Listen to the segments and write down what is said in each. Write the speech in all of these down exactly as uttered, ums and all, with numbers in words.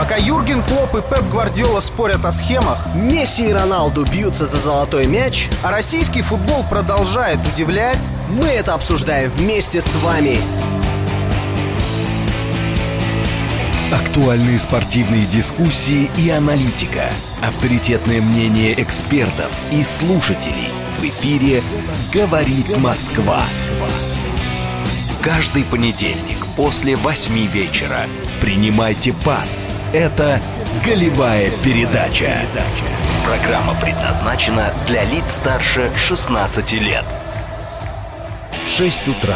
Пока Юрген Клопп и Пеп Гвардиола спорят о схемах, Месси и Роналду бьются за золотой мяч, а российский футбол продолжает удивлять, мы это обсуждаем вместе с вами. Актуальные спортивные дискуссии и аналитика. Авторитетное мнение экспертов и слушателей. В эфире «Говорит Москва». Каждый понедельник после восьми вечера принимайте пас. Это «Голевая передача». Программа предназначена для лиц старше шестнадцати лет. Шесть утра.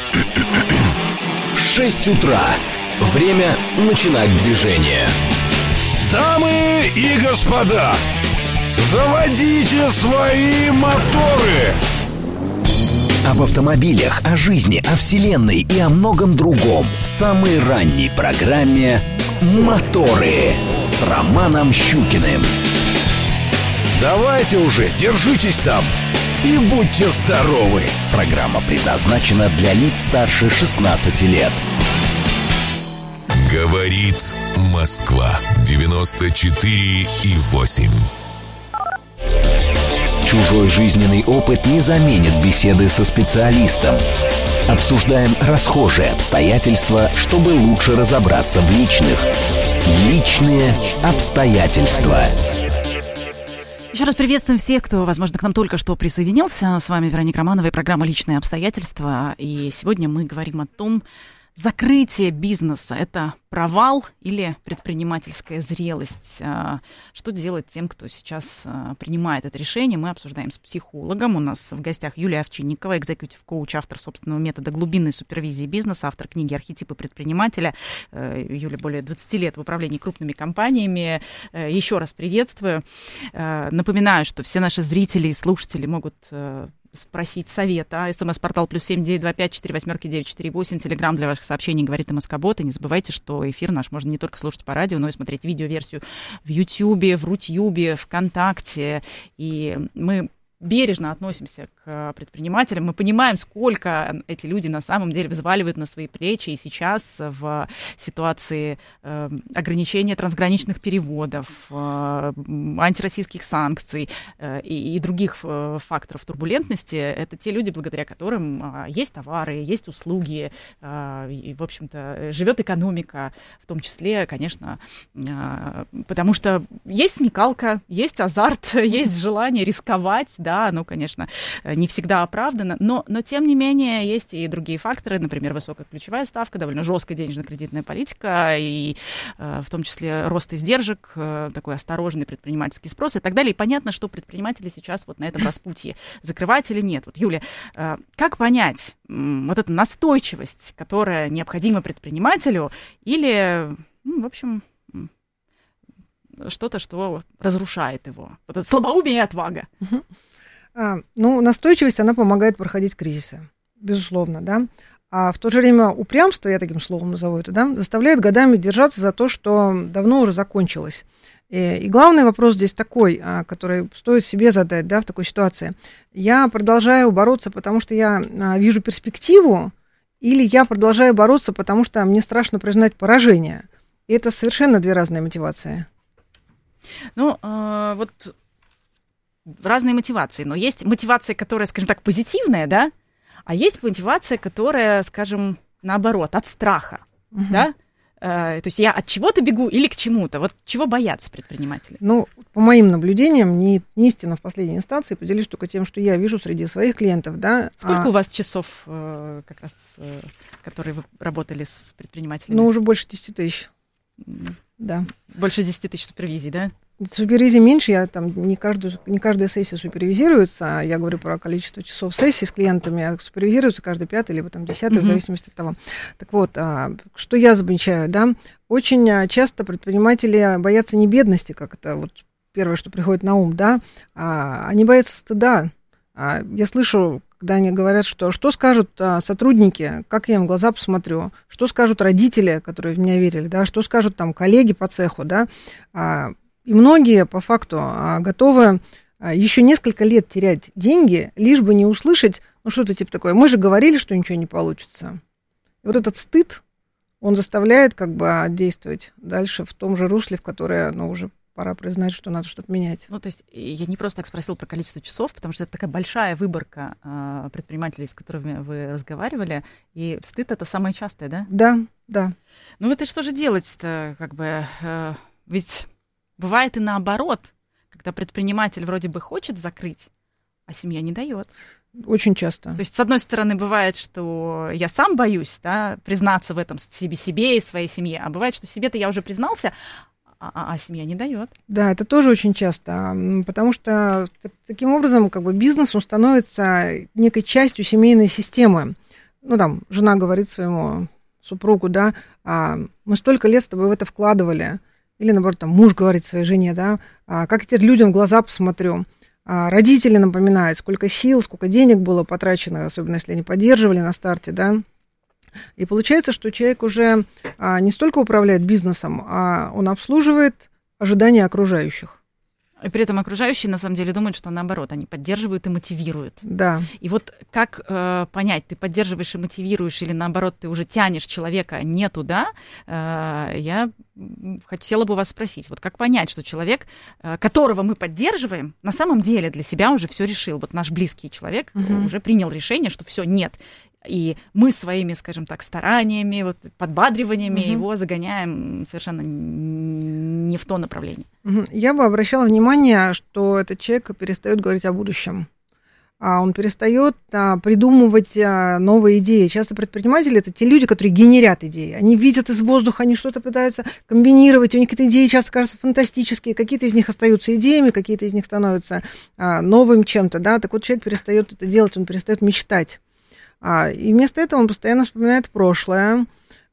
Шесть утра. Время начинать движение. Дамы и господа, заводите свои моторы. Об автомобилях, о жизни, о вселенной и о многом другом в самой ранней программе «Моторы» с Романом Щукиным. Давайте уже, держитесь там и будьте здоровы. Программа предназначена для лиц старше шестнадцати лет. Говорит Москва. девяносто четыре и восемь. Чужой жизненный опыт не заменит беседы со специалистом. Обсуждаем расхожие обстоятельства, чтобы лучше разобраться в личных. Личные обстоятельства. Еще раз приветствуем всех, кто, возможно, к нам только что присоединился. С вами Вероника Романова и программа «Личные обстоятельства». И сегодня мы говорим о том, закрытие бизнеса – это провал или предпринимательская зрелость? Что делать тем, кто сейчас принимает это решение? Мы обсуждаем с психологом. У нас в гостях Юлия Овчинникова, экзекьютив-коуч, автор собственного метода глубинной супервизии бизнеса, автор книги «Архетипы предпринимателя». Юля более двадцати лет в управлении крупными компаниями. Еще раз приветствую. Напоминаю, что все наши зрители и слушатели могут спросить совета. СМС-портал плюс семь девять два пять четыре восьмерки девять четыре восемь. Телеграм для ваших сообщений «Говорит МСК-бот». И не забывайте, что эфир наш можно не только слушать по радио, но и смотреть видеоверсию в Ютьюбе, в Рутьюбе, ВКонтакте. И мы бережно относимся к предпринимателям. Мы понимаем, сколько эти люди на самом деле взваливают на свои плечи. И сейчас в ситуации э, ограничения трансграничных переводов, э, антироссийских санкций э, и, и других э, факторов турбулентности, это те люди, благодаря которым э, есть товары, есть услуги, э, и, в общем-то, живет экономика, в том числе, конечно, э, потому что есть смекалка, есть азарт, есть желание рисковать. Да, ну, конечно, не всегда оправдано, но, но, тем не менее, есть и другие факторы, например, высокая ключевая ставка, довольно жесткая денежно-кредитная политика, и э, в том числе рост издержек, э, такой осторожный предпринимательский спрос и так далее. И понятно, что предприниматели сейчас вот на этом распутье, закрывать или нет. Вот, Юля, э, как понять э, вот эту настойчивость, которая необходима предпринимателю, или, ну, в общем, что-то, что разрушает его? Вот это слабоумие и отвага. Угу. А, ну, настойчивость, она помогает проходить кризисы, безусловно, да. А в то же время упрямство, я таким словом назову это, да, заставляет годами держаться за то, что давно уже закончилось. И, и главный вопрос здесь такой, а, который стоит себе задать, да, в такой ситуации. Я продолжаю бороться, потому что я а, вижу перспективу, или я продолжаю бороться, потому что мне страшно признать поражение. И это совершенно две разные мотивации. Ну, э, вот разные мотивации, но есть мотивация, которая, скажем так, позитивная, да, а есть мотивация, которая, скажем, наоборот, от страха, uh-huh. да, э, то есть я от чего-то бегу или к чему-то, вот чего боятся предприниматели? Ну, по моим наблюдениям, не, не истина в последней инстанции, поделюсь только тем, что я вижу среди своих клиентов, да. Сколько а... у вас часов, э, как раз, э, которые вы работали с предпринимателями? Ну, уже больше десяти тысяч, mm. да. Больше десяти тысяч супервизий, да? Супервизии меньше, я там не, каждую, не каждая сессия супервизируется, я говорю про количество часов сессий с клиентами, а супервизируется каждый пятый, либо там десятый, mm-hmm. в зависимости от того. Так вот, что я замечаю, да, очень часто предприниматели боятся не бедности, как это вот первое, что приходит на ум, да, а они боятся стыда. Я слышу, когда они говорят, что что скажут сотрудники, как я им в глаза посмотрю, что скажут родители, которые в меня верили, да, что скажут там коллеги по цеху, да. И многие, по факту, готовы еще несколько лет терять деньги, лишь бы не услышать, ну, что-то типа такое, мы же говорили, что ничего не получится. И вот этот стыд, он заставляет как бы действовать дальше в том же русле, в которое, ну, уже пора признать, что надо что-то менять. Ну, то есть я не просто так спросила про количество часов, потому что это такая большая выборка э, предпринимателей, с которыми вы разговаривали, и стыд — это самое частое, да? Да, да. Ну, это что же делать-то, как бы, э, ведь бывает и наоборот, когда предприниматель вроде бы хочет закрыть, а семья не дает. Очень часто. То есть, с одной стороны, бывает, что я сам боюсь, да, признаться в этом себе, себе и своей семье, а бывает, что себе-то я уже признался, а, а, а семья не дает. Да, это тоже очень часто, потому что таким образом как бы бизнес, он становится некой частью семейной системы. Ну, там, жена говорит своему супругу, да, а, мы столько лет с тобой в это вкладывали. Или, наоборот, там, муж говорит своей жене, да, а, как я теперь людям в глаза посмотрю. А, родители напоминают, сколько сил, сколько денег было потрачено, особенно если они поддерживали на старте, да. И получается, что человек уже а, не столько управляет бизнесом, а он обслуживает ожидания окружающих. И при этом окружающие, на самом деле, думают, что наоборот, они поддерживают и мотивируют. Да. И вот как э, понять, ты поддерживаешь и мотивируешь, или наоборот, ты уже тянешь человека не туда, э, я хотела бы вас спросить, вот как понять, что человек, э, которого мы поддерживаем, на самом деле для себя уже все решил. Вот наш близкий человек угу. уже принял решение, что все нет. И мы своими, скажем так, стараниями, вот, подбадриваниями угу. его загоняем совершенно не в то направление. Я бы обращала внимание, что этот человек перестает говорить о будущем. Он перестает придумывать новые идеи. Часто предприниматели — это те люди, которые генерят идеи. Они видят из воздуха, они что-то пытаются комбинировать. У них какие-то идеи часто кажутся фантастические. Какие-то из них остаются идеями, какие-то из них становятся новым чем-то. Да? Так вот, человек перестает это делать, он перестает мечтать. И вместо этого он постоянно вспоминает прошлое.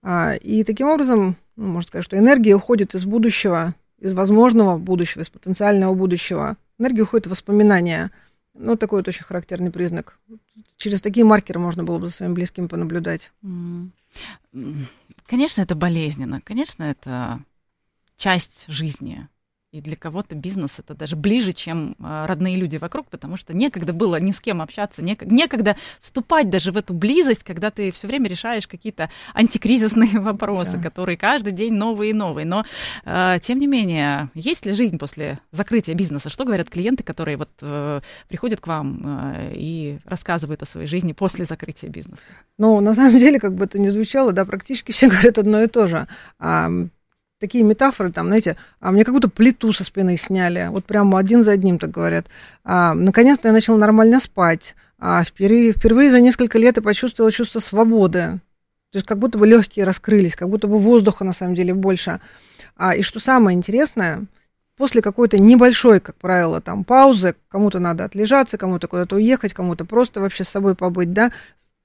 И таким образом, ну, можно сказать, что энергия уходит из будущего, из возможного будущего, из потенциального будущего. Энергия уходит в воспоминания. Ну, такой вот очень характерный признак. Через такие маркеры можно было бы за своими близкими понаблюдать. Конечно, это болезненно. Конечно, это часть жизни. И для кого-то бизнес — это даже ближе, чем родные люди вокруг, потому что некогда было ни с кем общаться, некогда вступать даже в эту близость, когда ты все время решаешь какие-то антикризисные вопросы, да. которые каждый день новые и новые. Но, тем не менее, есть ли жизнь после закрытия бизнеса? Что говорят клиенты, которые вот приходят к вам и рассказывают о своей жизни после закрытия бизнеса? Ну, на самом деле, как бы это ни звучало, да, практически все говорят одно и то же. Такие метафоры, там, знаете, а мне как будто плиту со спины сняли, вот прямо один за одним так говорят. А, наконец-то я начала нормально спать, а впервые, впервые за несколько лет я почувствовала чувство свободы, то есть как будто бы легкие раскрылись, как будто бы воздуха на самом деле больше. А, и что самое интересное, после какой-то небольшой, как правило, там, паузы, кому-то надо отлежаться, кому-то куда-то уехать, кому-то просто вообще с собой побыть, да,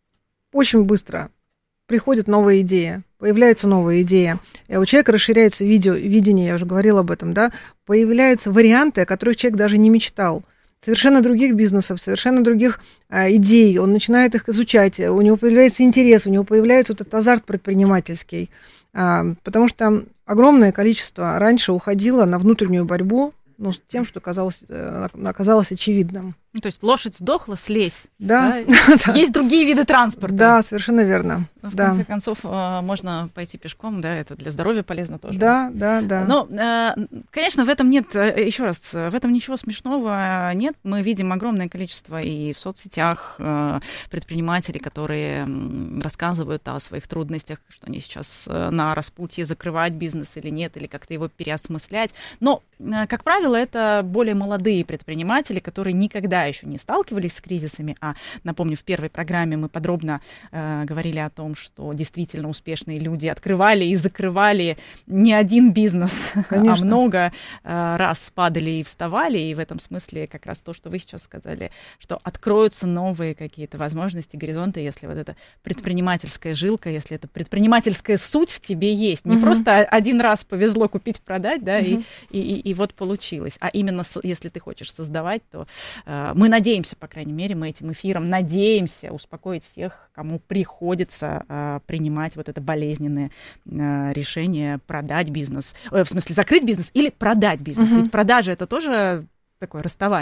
очень быстро приходят новые идеи, появляется новая идея. И у человека расширяется видео, видение, я уже говорила об этом, да, появляются варианты, о которых человек даже не мечтал. Совершенно других бизнесов, совершенно других а, идей. Он начинает их изучать, у него появляется интерес, у него появляется вот этот азарт предпринимательский. А, потому что огромное количество раньше уходило на внутреннюю борьбу, ну, с тем, что казалось, оказалось очевидным. Ну, то есть лошадь сдохла, слезь. Да. да? Есть другие виды транспорта. Да, совершенно верно. В да. конце концов, можно пойти пешком, да, это для здоровья полезно тоже. Да, да, да. Но, конечно, в этом нет, еще раз, в этом ничего смешного нет. Мы видим огромное количество и в соцсетях предпринимателей, которые рассказывают о своих трудностях, что они сейчас на распутье закрывать бизнес или нет, или как-то его переосмыслять. Но, как правило, это более молодые предприниматели, которые никогда еще не сталкивались с кризисами, а, напомню, в первой программе мы подробно э, говорили о том, что действительно успешные люди открывали и закрывали не один бизнес, Конечно. а много э, раз падали и вставали, и в этом смысле как раз то, что вы сейчас сказали, что откроются новые какие-то возможности, горизонты, если вот эта предпринимательская жилка, если эта предпринимательская суть в тебе есть, не угу. просто один раз повезло купить-продать, да, угу. и, и, и, и вот получилось, а именно если ты хочешь создавать, то э, мы надеемся, по крайней мере, мы этим эфиром надеемся успокоить всех, кому приходится э, принимать вот это болезненное э, решение продать бизнес, э, в смысле закрыть бизнес или продать бизнес. Uh-huh. Ведь продажа — это тоже такое расставание.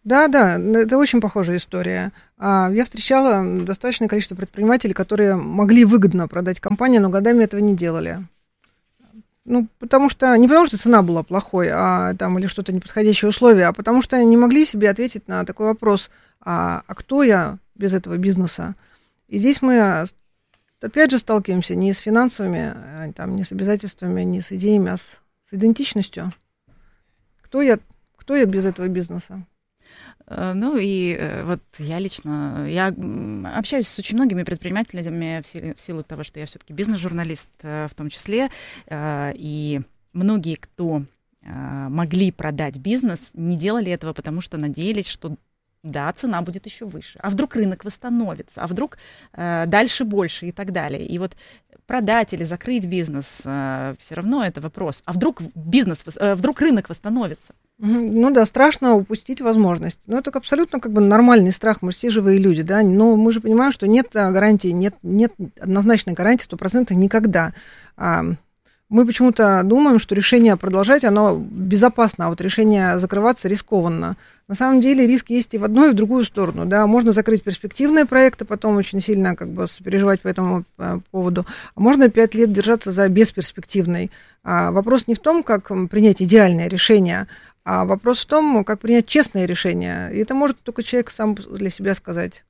Да, да, это очень похожая история. Я встречала достаточное количество предпринимателей, которые могли выгодно продать компанию, но годами этого не делали. Ну, потому что, не потому что цена была плохой, а, там, или что-то неподходящее условие, а потому что не могли себе ответить на такой вопрос, а, а кто я без этого бизнеса? И здесь мы, опять же, сталкиваемся не с финансовыми, там, не с обязательствами, не с идеями, а с, с идентичностью. Кто я, кто я без этого бизнеса? Ну и вот я лично, я общаюсь с очень многими предпринимателями в силу, в силу того, что я все-таки бизнес-журналист в том числе, и многие, кто могли продать бизнес, не делали этого, потому что надеялись, что да, цена будет еще выше. А вдруг рынок восстановится, а вдруг э, дальше больше и так далее. И вот продать или закрыть бизнес, э, все равно это вопрос. А вдруг бизнес, э, вдруг рынок восстановится? Ну да, страшно упустить возможность. Ну это абсолютно как бы нормальный страх, мы все живые люди, да. Но мы же понимаем, что нет гарантии, нет, нет однозначной гарантии сто процентов никогда. Мы почему-то думаем, что решение продолжать, оно безопасно, а вот решение закрываться рискованно. На самом деле риск есть и в одну, и в другую сторону. Да? Можно закрыть перспективные проекты, потом очень сильно как бы переживать по этому поводу. А можно пять лет держаться за бесперспективной. А вопрос не в том, как принять идеальное решение, а вопрос в том, как принять честное решение. И это может только человек сам для себя сказать.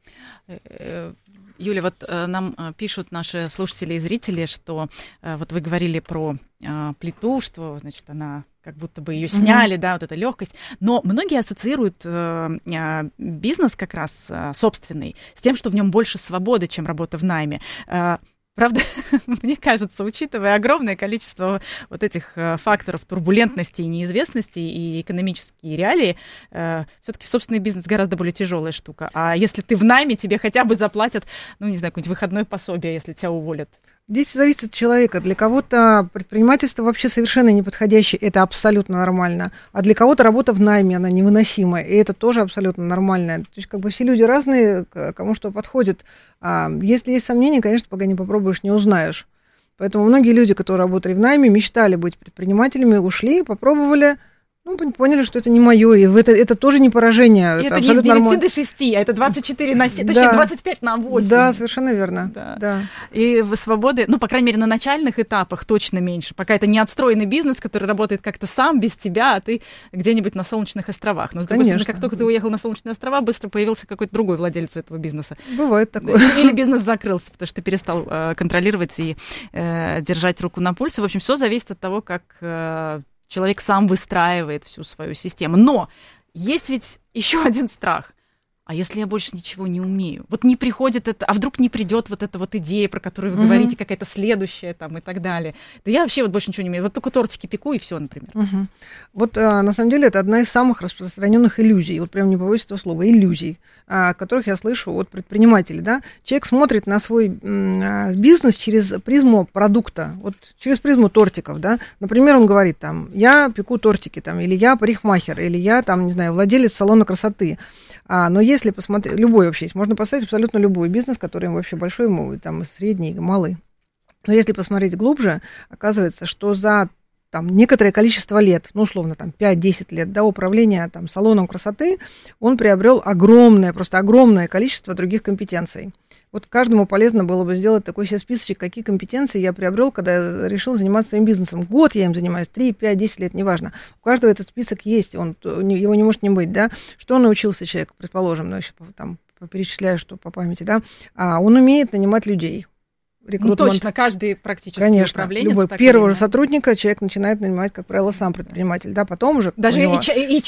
Юля, вот э, нам э, пишут наши слушатели и зрители, что э, вот вы говорили про э, плиту, что, значит, она как будто бы ее сняли, mm-hmm. да, вот эта легкость. Но многие ассоциируют э, э, бизнес как раз э, собственный с тем, что в нем больше свободы, чем работа в найме. Э, Правда, мне кажется, учитывая огромное количество вот этих факторов турбулентности и неизвестности и экономические реалии, э, все-таки собственный бизнес гораздо более тяжелая штука. А если ты в найме, тебе хотя бы заплатят, ну, не знаю, какое-нибудь выходное пособие, если тебя уволят. Здесь зависит от человека. Для кого-то предпринимательство вообще совершенно неподходящее, это абсолютно нормально. А для кого-то работа в найме, она невыносимая, и это тоже абсолютно нормально. То есть как бы все люди разные, кому что подходит. А если есть сомнения, конечно, пока не попробуешь, не узнаешь. Поэтому многие люди, которые работали в найме, мечтали быть предпринимателями, ушли, попробовали, ну, поняли, что это не мое, и это, это тоже не поражение. И это, это не с девяти нормально. до шести, а это двадцать четыре на семь, да. точнее, двадцать пять на восемь. Да, совершенно верно. Да. Да. И свободы, ну, по крайней мере, на начальных этапах точно меньше, пока это не отстроенный бизнес, который работает как-то сам, без тебя, а ты где-нибудь на Солнечных островах. Но, с другой стороны, как только ты уехал на Солнечные острова, быстро появился какой-то другой владелец этого бизнеса. Бывает такое. Или бизнес закрылся, потому что ты перестал э, контролировать и э, держать руку на пульсе. В общем, все зависит от того, как... Э, человек сам выстраивает всю свою систему. Но есть ведь еще один страх. А если я больше ничего не умею? Вот не приходит это, а вдруг не придет вот эта вот идея, про которую вы uh-huh. говорите, какая-то следующая там и так далее. Да я вообще вот больше ничего не умею. Вот только тортики пеку и все, например. Uh-huh. Вот а, на самом деле это одна из самых распространенных иллюзий. Вот прям не побоюсь этого слова. Иллюзий, а, которых я слышу от предпринимателей. Да? Человек смотрит на свой м, бизнес через призму продукта, вот через призму тортиков. Да? Например, он говорит там, я пеку тортики, там, или я парикмахер, или я там, не знаю, владелец салона красоты. А, но если посмотреть, любой вообще есть, можно поставить абсолютно любой бизнес, который вообще большой, там, средний, малый. Но если посмотреть глубже, оказывается, что за там, некоторое количество лет, ну, условно, там, пять-десять лет, да, управления там, салоном красоты, он приобрел огромное, просто огромное количество других компетенций. Вот каждому полезно было бы сделать такой себе списочек, какие компетенции я приобрел, когда я решил заниматься своим бизнесом. Год я им занимаюсь, три, пять, десять лет, неважно. У каждого этот список есть, он, его не может не быть, да. Что научился человек, предположим, ну, еще там перечисляю, что по памяти, да. А, он умеет нанимать людей. Ну, точно, каждый практически Конечно, управленец. Любой. Первого же сотрудника человек начинает нанимать, как правило, сам предприниматель, да, потом уже... Даже него... эйч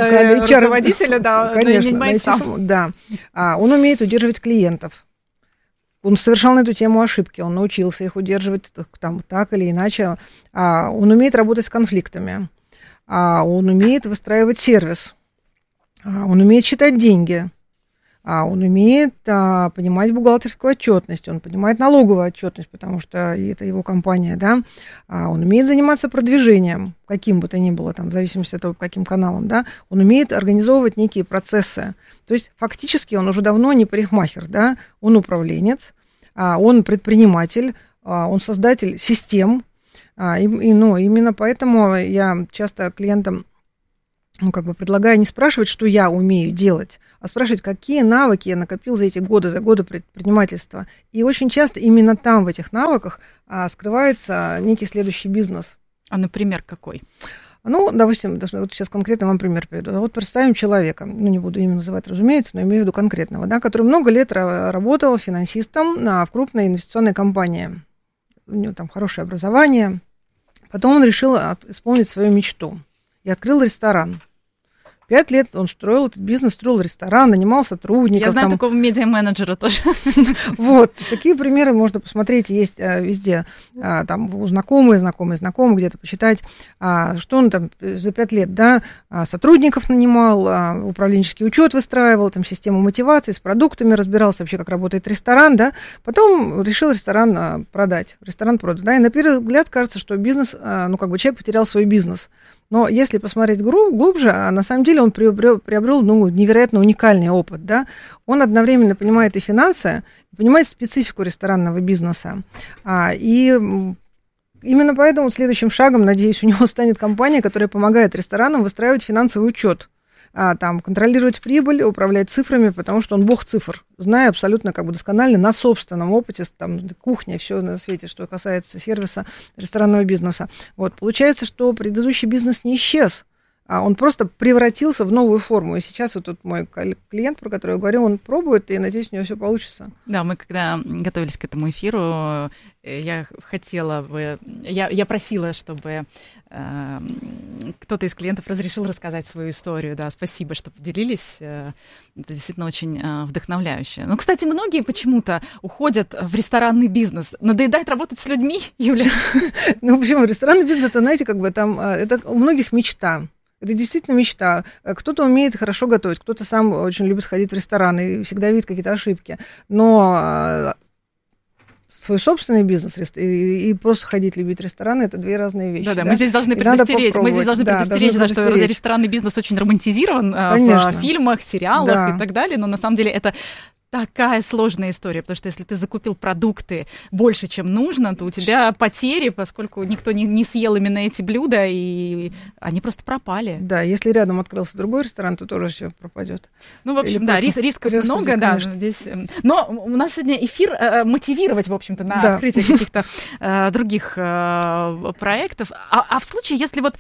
ар руководителя, да, конечно, нанимает найти, сам. Да. А, он умеет удерживать клиентов. Он совершал на эту тему ошибки, он научился их удерживать там, так или иначе. А, он умеет работать с конфликтами, а, он умеет выстраивать сервис, а, он умеет считать деньги, а, он умеет а, понимать бухгалтерскую отчетность, он понимает налоговую отчетность, потому что это его компания, да. А, он умеет заниматься продвижением, каким бы то ни было, там, в зависимости от того, каким каналом, да. Он умеет организовывать некие процессы. То есть фактически он уже давно не парикмахер, да, он управленец, он предприниматель, он создатель систем, и, и, ну, именно поэтому я часто клиентам ну, как бы предлагаю не спрашивать, что я умею делать, а спрашивать, какие навыки я накопил за эти годы, за годы предпринимательства. И очень часто именно там, в этих навыках, а, скрывается некий следующий бизнес. А, например, какой? Ну, допустим, вот сейчас конкретно вам пример приведу. Вот представим человека, ну, не буду имя называть, разумеется, но имею в виду конкретного, да, который много лет работал финансистом в крупной инвестиционной компании. У него там хорошее образование. Потом он решил исполнить свою мечту и открыл ресторан. Пять лет он строил этот бизнес, строил ресторан, нанимал сотрудников. Я знаю там... такого медиа-менеджера тоже. Вот, такие примеры можно посмотреть, есть а, везде. А, там у знакомые, знакомые, знакомые, где-то почитать, а, что он там за пять лет, да, а, сотрудников нанимал, а, управленческий учет выстраивал, там систему мотивации, с продуктами разбирался вообще, как работает ресторан, да. Потом решил ресторан а, продать, ресторан продать, да, и на первый взгляд кажется, что бизнес, а, ну, как бы человек потерял свой бизнес. Но если посмотреть глубже, на самом деле он приобрел, приобрел ну, невероятно уникальный опыт. Да? Он одновременно понимает и финансы, и понимает специфику ресторанного бизнеса. А, и именно поэтому следующим шагом, надеюсь, у него станет компания, которая помогает ресторанам выстраивать финансовый учет. А, там, контролировать прибыль, управлять цифрами, потому что он бог цифр, зная абсолютно как бы досконально на собственном опыте, там, кухня, все на свете, что касается сервиса ресторанного бизнеса. Вот, получается, что предыдущий бизнес не исчез, а он просто превратился в новую форму. И сейчас вот тут мой клиент, про который я говорю, он пробует, и, надеюсь, у него все получится. Да, мы когда готовились к этому эфиру, я хотела бы, я, я просила, чтобы э, кто-то из клиентов разрешил рассказать свою историю. Да, спасибо, что поделились. Это действительно очень э, вдохновляюще. Ну, кстати, многие почему-то уходят в ресторанный бизнес. Надоедает работать с людьми, Юля? Ну, почему? Ресторанный бизнес, это, знаете, как бы там, это у многих мечта. Это действительно мечта. Кто-то умеет хорошо готовить, кто-то сам очень любит ходить в рестораны и всегда видит какие-то ошибки. Но свой собственный бизнес и, и просто ходить, любить рестораны — это две разные вещи. Да-да, да? мы здесь должны предостеречь, мы здесь должны да, предостеречь, да, что ресторанный бизнес очень романтизирован Конечно. в фильмах, сериалах да. и так далее, но на самом деле это такая сложная история, потому что если ты закупил продукты больше, чем нужно, то у тебя потери, поскольку никто не, не съел именно эти блюда, и они просто пропали. Да, если рядом открылся другой ресторан, то тоже все пропадет. Ну, в общем, Или да, рис, рисков много, да, здесь. Но у нас сегодня эфир э, мотивировать, в общем-то, на да. открытие каких-то э, других э, проектов. А, а в случае, если вот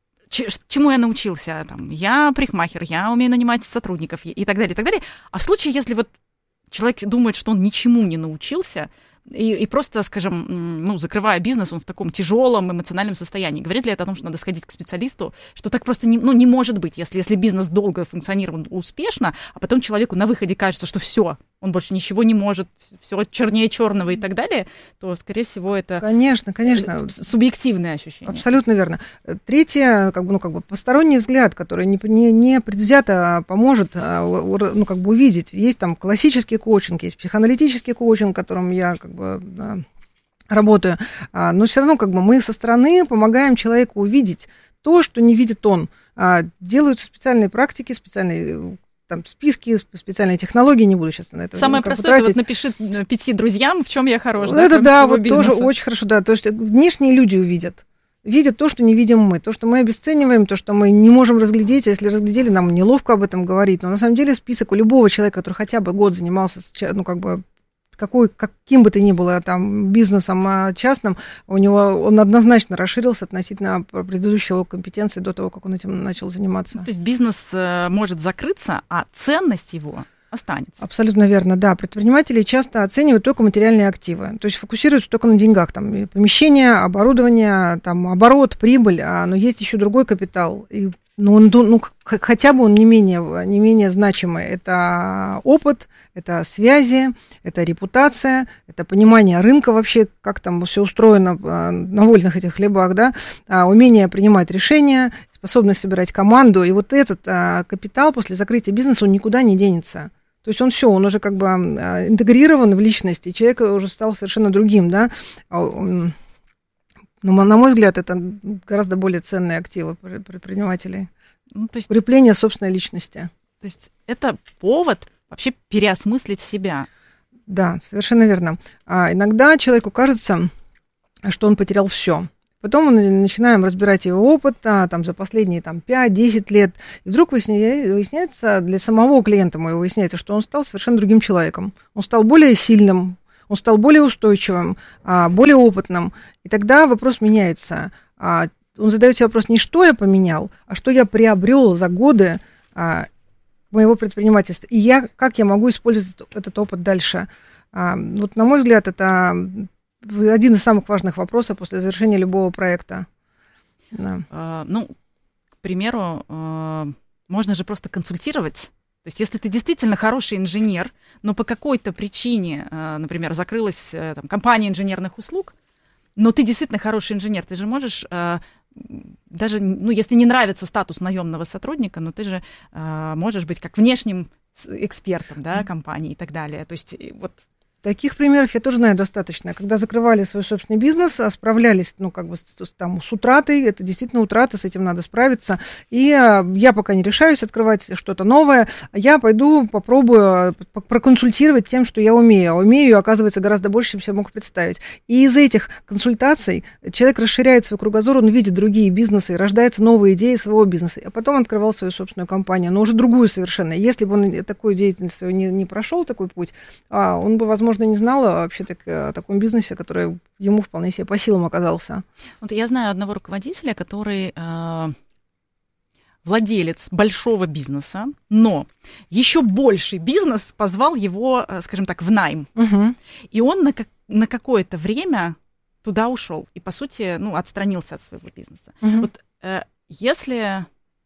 чему я научился, там, я парикмахер, я умею нанимать сотрудников и так далее, и так далее. А в случае, если вот человек думает, что он ничему не научился, и, и просто, скажем, ну, закрывая бизнес, он в таком тяжелом эмоциональном состоянии. Говорит ли это о том, что надо сходить к специалисту, что так просто не, ну, не может быть, если, если бизнес долго функционирует успешно, а потом человеку на выходе кажется, что все, он больше ничего не может, все чернее черного и так далее, то, скорее всего, это конечно, конечно. субъективное ощущение. Абсолютно верно. Третье, как бы, ну, как бы посторонний взгляд, который не, не, не предвзято поможет ну, как бы увидеть. Есть там классический коучинг, есть психоаналитический коучинг, которым я как бы да, работаю, но все равно как бы мы со стороны помогаем человеку увидеть то, что не видит он. Делаются специальные практики, специальные там списки, специальные технологии, не буду сейчас на это. Самое простое, это вот напиши пяти друзьям, в чем я хорош. Это да, вот бизнеса. Тоже очень хорошо, да, то есть внешние люди увидят. Видят то, что не видим мы, то, что мы обесцениваем, то, что мы не можем разглядеть, а если разглядели, нам неловко об этом говорить. Но на самом деле список у любого человека, который хотя бы год занимался, ну, как бы, какой, каким бы то ни было там бизнесом частным, у него он однозначно расширился относительно предыдущей его компетенции до того, как он этим начал заниматься. То есть бизнес может закрыться, а ценность его останется. Абсолютно верно, да. Предприниматели часто оценивают только материальные активы, то есть фокусируются только на деньгах, там, помещение, оборудование, там, оборот, прибыль, а, но есть еще другой капитал, и ну, он, ну, хотя бы он не менее, не менее значимый. Это опыт, это связи, это репутация, это понимание рынка вообще, как там все устроено на вольных этих хлебах, да, умение принимать решения, способность собирать команду. И вот этот капитал после закрытия бизнеса, он никуда не денется. То есть он все, он уже как бы интегрирован в личность, и человек уже стал совершенно другим, да. Но, на мой взгляд, это гораздо более ценные активы предпринимателей. Ну, то есть, укрепление собственной личности. То есть это повод вообще переосмыслить себя. Да, совершенно верно. А иногда человеку кажется, что он потерял все. Потом мы начинаем разбирать его опыт а, там, за последние там, пять-десять лет. И вдруг выясняется, выясняется, для самого клиента моего выясняется, что он стал совершенно другим человеком. Он стал более сильным, он стал более устойчивым, а, более опытным. И тогда вопрос меняется. А, он задает себе вопрос не что я поменял, а что я приобрел за годы а, моего предпринимательства. И я, как я могу использовать этот, этот опыт дальше. А, вот, на мой взгляд, это один из самых важных вопросов после завершения любого проекта. Да. А, ну, к примеру, можно же просто консультировать. То есть, если ты действительно хороший инженер, но по какой-то причине, например, закрылась там, компания инженерных услуг, но ты действительно хороший инженер, ты же можешь, даже, ну, если не нравится статус наемного сотрудника, но ты же можешь быть как внешним экспертом, да, компании и так далее. То есть, вот. Таких примеров я тоже знаю достаточно. Когда закрывали свой собственный бизнес, справлялись, ну, как бы, с, там, с утратой, это действительно утрата, с этим надо справиться. И я пока не решаюсь открывать что-то новое, я пойду попробую проконсультировать тем, что я умею. А умею, оказывается, гораздо больше, чем я мог представить. И из этих консультаций человек расширяет свой кругозор, он видит другие бизнесы, рождаются новые идеи своего бизнеса. А потом открывал свою собственную компанию, но уже другую совершенно. Если бы он такую деятельность не, не прошел, такой путь, он бы, возможно, не знала вообще так, о таком бизнесе, который ему вполне себе по силам оказался. Вот я знаю одного руководителя, который э, владелец большого бизнеса, но еще больший бизнес позвал его, скажем так, в найм. Угу. И он на, на какое-то время туда ушел и, по сути, ну, отстранился от своего бизнеса. Угу. Вот э, если,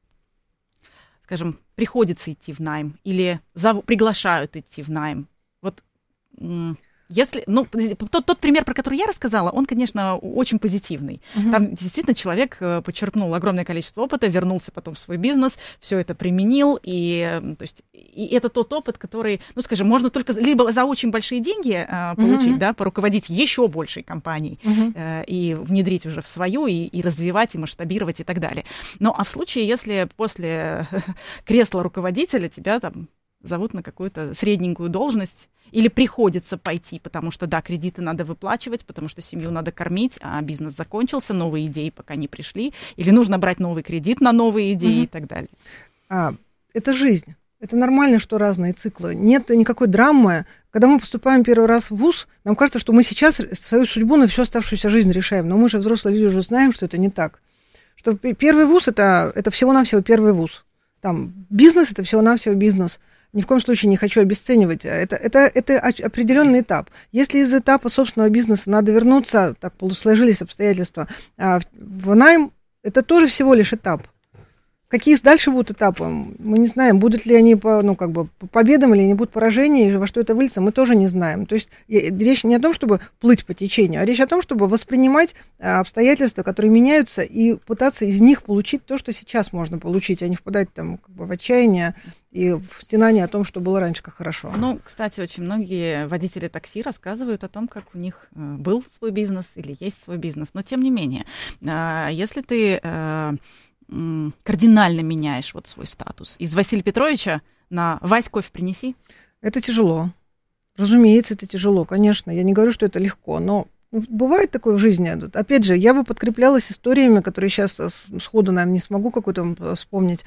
скажем, приходится идти в найм или зав... приглашают идти в найм, вот если, ну, тот, тот пример, про который я рассказала, он, конечно, очень позитивный. Uh-huh. Там действительно человек подчеркнул огромное количество опыта, вернулся потом в свой бизнес, все это применил, и, то есть, и это тот опыт, который, ну, скажем, можно только либо за очень большие деньги э, получить, uh-huh. да, поруководить еще большей компанией uh-huh. э, и внедрить уже в свою, и, и развивать, и масштабировать, и так далее. Ну, а в случае, если после кресла руководителя тебя там зовут на какую-то средненькую должность, или приходится пойти, потому что, да, кредиты надо выплачивать, потому что семью надо кормить, а бизнес закончился, новые идеи пока не пришли, или нужно брать новый кредит на новые идеи, угу. и так далее. А, это жизнь. Это нормально, что разные циклы. Нет никакой драмы. Когда мы поступаем первый раз в вуз, нам кажется, что мы сейчас свою судьбу на всю оставшуюся жизнь решаем. Но мы же, взрослые люди, уже знаем, что это не так. Что первый вуз это, – это всего-навсего первый вуз. Там бизнес – это всего-навсего бизнес. Ни в коем случае не хочу обесценивать. Это, это, это определенный этап. Если из этапа собственного бизнеса надо вернуться, так сложились обстоятельства, в найм, это тоже всего лишь этап. Какие дальше будут этапы, мы не знаем. Будут ли они по, ну, как бы, по победам или они будут поражения, и во что это выльется, мы тоже не знаем. То есть речь не о том, чтобы плыть по течению, а речь о том, чтобы воспринимать обстоятельства, которые меняются, и пытаться из них получить то, что сейчас можно получить, а не впадать там, как бы, в отчаяние и в стенание о том, что было раньше как хорошо. Ну, кстати, очень многие водители такси рассказывают о том, как у них был свой бизнес или есть свой бизнес. Но тем не менее, если ты кардинально меняешь вот свой статус из Василия Петровича на «Вась, кофе принеси». Это тяжело. Разумеется, это тяжело, конечно. Я не говорю, что это легко, но бывает такое в жизни. Опять же, я бы подкреплялась историями, которые сейчас сходу, наверное, не смогу какой-то вспомнить.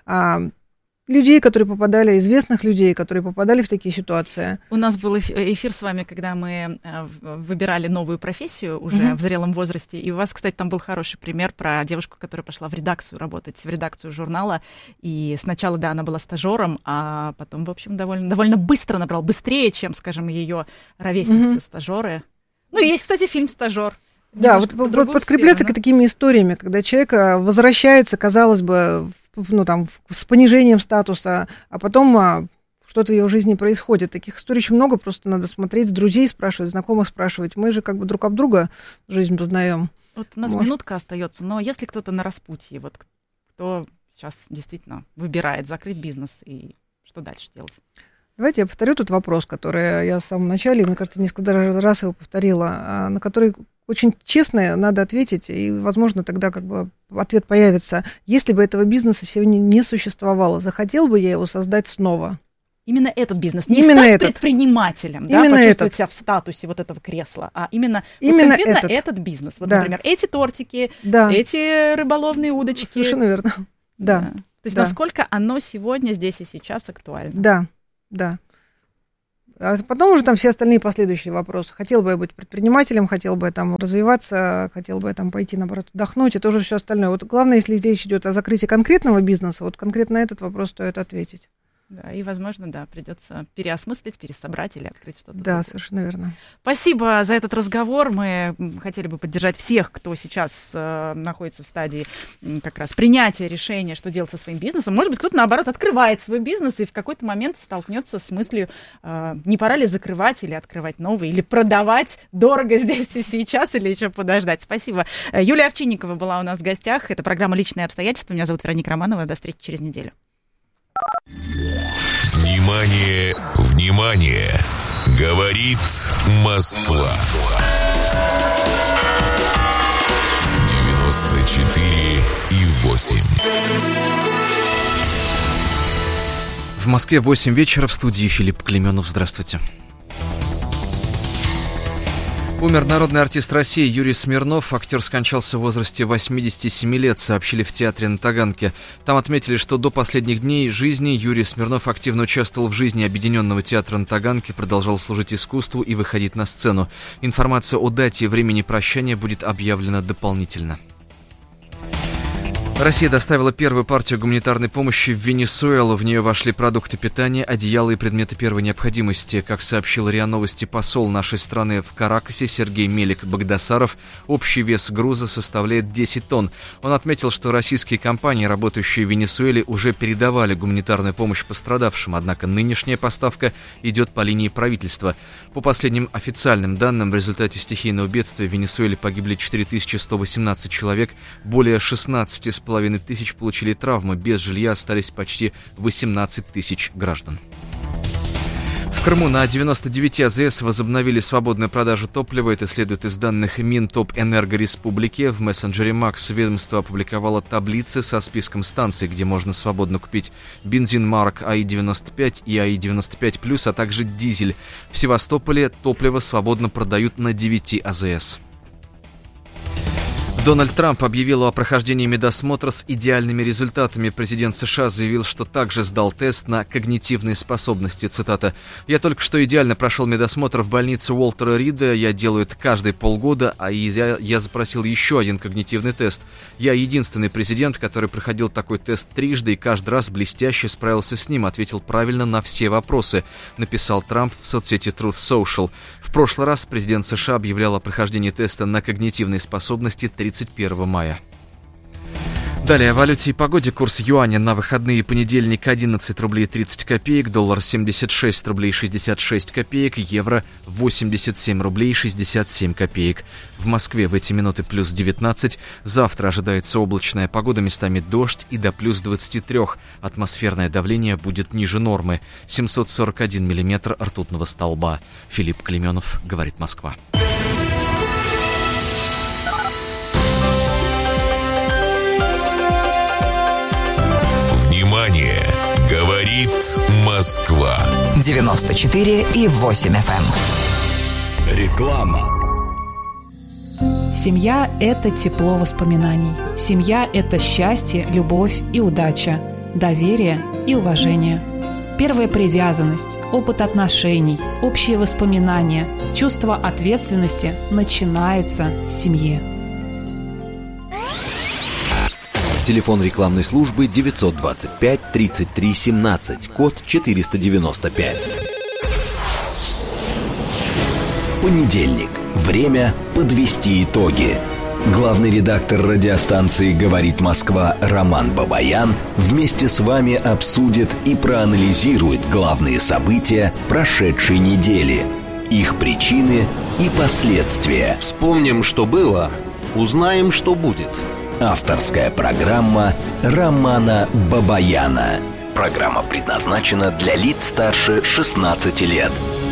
Людей, которые попадали, известных людей, которые попадали в такие ситуации. У нас был эфир с вами, когда мы выбирали новую профессию уже uh-huh. в зрелом возрасте, и у вас, кстати, там был хороший пример про девушку, которая пошла в редакцию работать, в редакцию журнала, и сначала, да, она была стажером, а потом, в общем, довольно, довольно быстро набрала, быстрее, чем, скажем, ее ровесницы-стажеры. Uh-huh. Ну, и есть, кстати, фильм «Стажер». Да, вот подкрепляться сферу, да? такими историями, когда человек возвращается, казалось бы, ну, там, с понижением статуса, а потом а, что-то в его жизни происходит. Таких историй очень много, просто надо смотреть, друзей спрашивать, знакомых спрашивать. Мы же как бы друг об друга жизнь познаем. Вот у нас Может... минутка остается, но если кто-то на распутье, вот кто сейчас действительно выбирает закрыть бизнес, и что дальше делать? Давайте я повторю тот вопрос, который я в самом начале, мне кажется, несколько раз его повторила, на который очень честно надо ответить, и, возможно, тогда как бы ответ появится. Если бы этого бизнеса сегодня не существовало, захотел бы я его создать снова? Именно этот бизнес, не именно стать этот. предпринимателем, да, именно почувствовать этот. себя в статусе вот этого кресла, а именно, именно вот конкретно этот. этот бизнес. Вот, да. например, эти тортики, да. эти рыболовные удочки. Совершенно верно. Да. да. То есть да. насколько оно сегодня, здесь и сейчас актуально. Да, да. А потом уже там все остальные последующие вопросы. Хотел бы я быть предпринимателем, хотел бы я там развиваться, хотел бы я там пойти, наоборот, отдохнуть, и тоже все остальное. Вот главное, если речь идет о закрытии конкретного бизнеса, вот конкретно на этот вопрос стоит ответить. Да, и, возможно, да, придется переосмыслить, пересобрать или открыть что-то. Да, другое. совершенно верно. Спасибо за этот разговор. Мы хотели бы поддержать всех, кто сейчас э, находится в стадии э, как раз принятия решения, что делать со своим бизнесом. Может быть, кто-то, наоборот, открывает свой бизнес и в какой-то момент столкнется с мыслью, э, не пора ли закрывать или открывать новый, или продавать дорого здесь и сейчас, или еще подождать. Спасибо. Юлия Овчинникова была у нас в гостях. Это программа «Личные обстоятельства». Меня зовут Вероника Романова. До встречи через неделю. Внимание, внимание! Говорит Москва. девяносто четыре и восемь. В Москве восемь вечера, в студии Филипп Клеменов. Здравствуйте. Умер народный артист России Юрий Смирнов. Актер скончался в возрасте восьмидесяти семи лет, сообщили в театре на Таганке. Там отметили, что до последних дней жизни Юрий Смирнов активно участвовал в жизни Объединенного театра на Таганке, продолжал служить искусству и выходить на сцену. Информация о дате и времени прощания будет объявлена дополнительно. Россия доставила первую партию гуманитарной помощи в Венесуэлу. В нее вошли продукты питания, одеяла и предметы первой необходимости. Как сообщил РИА Новости посол нашей страны в Каракасе Сергей Мелик-Багдасаров, общий вес груза составляет десять тонн. Он отметил, что российские компании, работающие в Венесуэле, уже передавали гуманитарную помощь пострадавшим, однако нынешняя поставка идет по линии правительства. По последним официальным данным, в результате стихийного бедствия в Венесуэле погибли четыре тысячи сто восемнадцать человек, более шестнадцать с половиной тысяч получили травмы, без жилья остались почти восемнадцать тысяч граждан. В Крыму на девяноста девяти АЗС возобновили свободную продажу топлива. Это следует из данных Минтопэнерго Республики. В мессенджере Макс ведомство опубликовало таблицы со списком станций, где можно свободно купить бензин марок АИ девяносто пять и АИ девяносто пять плюс, а также дизель. В Севастополе топливо свободно продают на девяти АЗС. Дональд Трамп объявил о прохождении медосмотра с идеальными результатами. Президент США заявил, что также сдал тест на когнитивные способности. Цитата. «Я только что идеально прошел медосмотр в больнице Уолтера Рида. Я делаю это каждые полгода, а я, я запросил еще один когнитивный тест. Я единственный президент, который проходил такой тест трижды и каждый раз блестяще справился с ним, ответил правильно на все вопросы», написал Трамп в соцсети Truth Social. В прошлый раз президент США объявлял о прохождении теста на когнитивные способности тридцать первого мая. Далее о валюте и погоде. Курс юаня на выходные: понедельник одиннадцать рублей тридцать копеек, доллар семьдесят шесть рублей шестьдесят шесть копеек, евро восемьдесят семь рублей шестьдесят семь копеек. В Москве в эти минуты плюс девятнадцать. Завтра ожидается облачная погода, местами дождь и до плюс двадцати трёх. Атмосферное давление будет ниже нормы. семьсот сорок один миллиметр ртутного столба. Филипп Клеменов, говорит Москва. Внимание! Говорит Москва. девяносто четыре и восемь эф эм. Реклама. Семья – это тепло воспоминаний. Семья – это счастье, любовь и удача, доверие и уважение. Первая привязанность, опыт отношений, общие воспоминания, чувство ответственности начинается с семьи. Телефон рекламной службы девятьсот двадцать пять тридцать три семнадцать, код четыреста девяносто пять. Понедельник. Время подвести итоги. Главный редактор радиостанции «Говорит Москва» Роман Бабаян вместе с вами обсудит и проанализирует главные события прошедшей недели, их причины и последствия. Вспомним, что было, узнаем, что будет. Авторская программа Романа Бабаяна. Программа предназначена для лиц старше шестнадцати лет.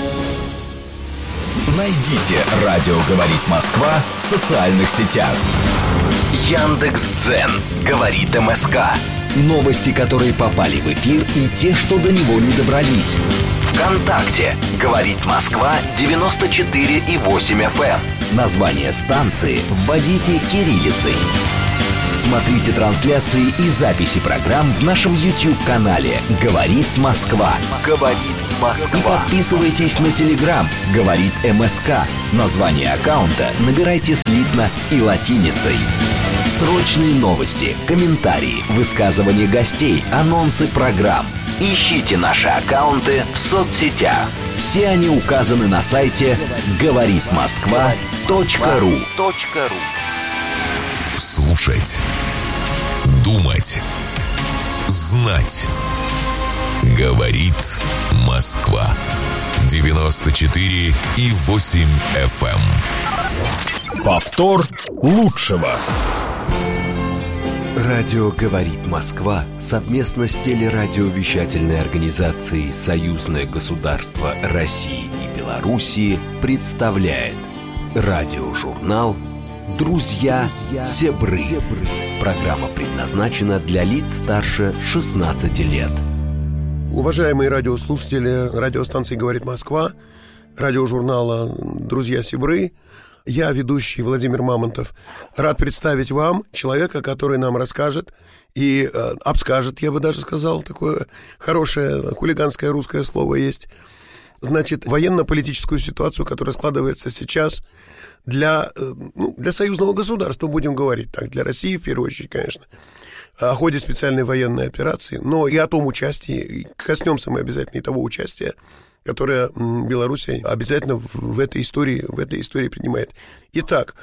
Найдите «Радио говорит Москва» в социальных сетях. Яндекс.Дзен. Говорит МСК. Новости, которые попали в эфир, и те, что до него не добрались. ВКонтакте «Говорит Москва» девяносто четыре и восемь эф эм. Название станции вводите кириллицей. Смотрите трансляции и записи программ в нашем YouTube-канале «Говорит Москва». «Говорит Москва». И подписывайтесь на Telegram «Говорит МСК». Название аккаунта набирайте слитно и латиницей. Срочные новости, комментарии, высказывания гостей, анонсы программ. Ищите наши аккаунты в соцсетях. Все они указаны на сайте говорит москва точка ру. Слушать, думать, знать. Говорит Москва. девяносто четыре и восемь эф эм. Повтор лучшего. Радио «Говорит Москва» совместно с телерадиовещательной организацией «Союзное государство России и Белоруссии» представляет радиожурнал «Друзья Зебры». Программа предназначена для лиц старше шестнадцати лет. Уважаемые радиослушатели радиостанции «Говорит Москва», радиожурнала «Друзья Зебры», я, ведущий Владимир Мамонтов, рад представить вам человека, который нам расскажет и э, обскажет, я бы даже сказал, такое хорошее хулиганское русское слово есть, значит, военно-политическую ситуацию, которая складывается сейчас для, э, ну, для союзного государства, будем говорить так, для России в первую очередь, конечно, о ходе специальной военной операции, но и о том участии, и коснемся мы обязательно и того участия, которая Белоруссия обязательно в этой истории, в этой истории принимает. Итак,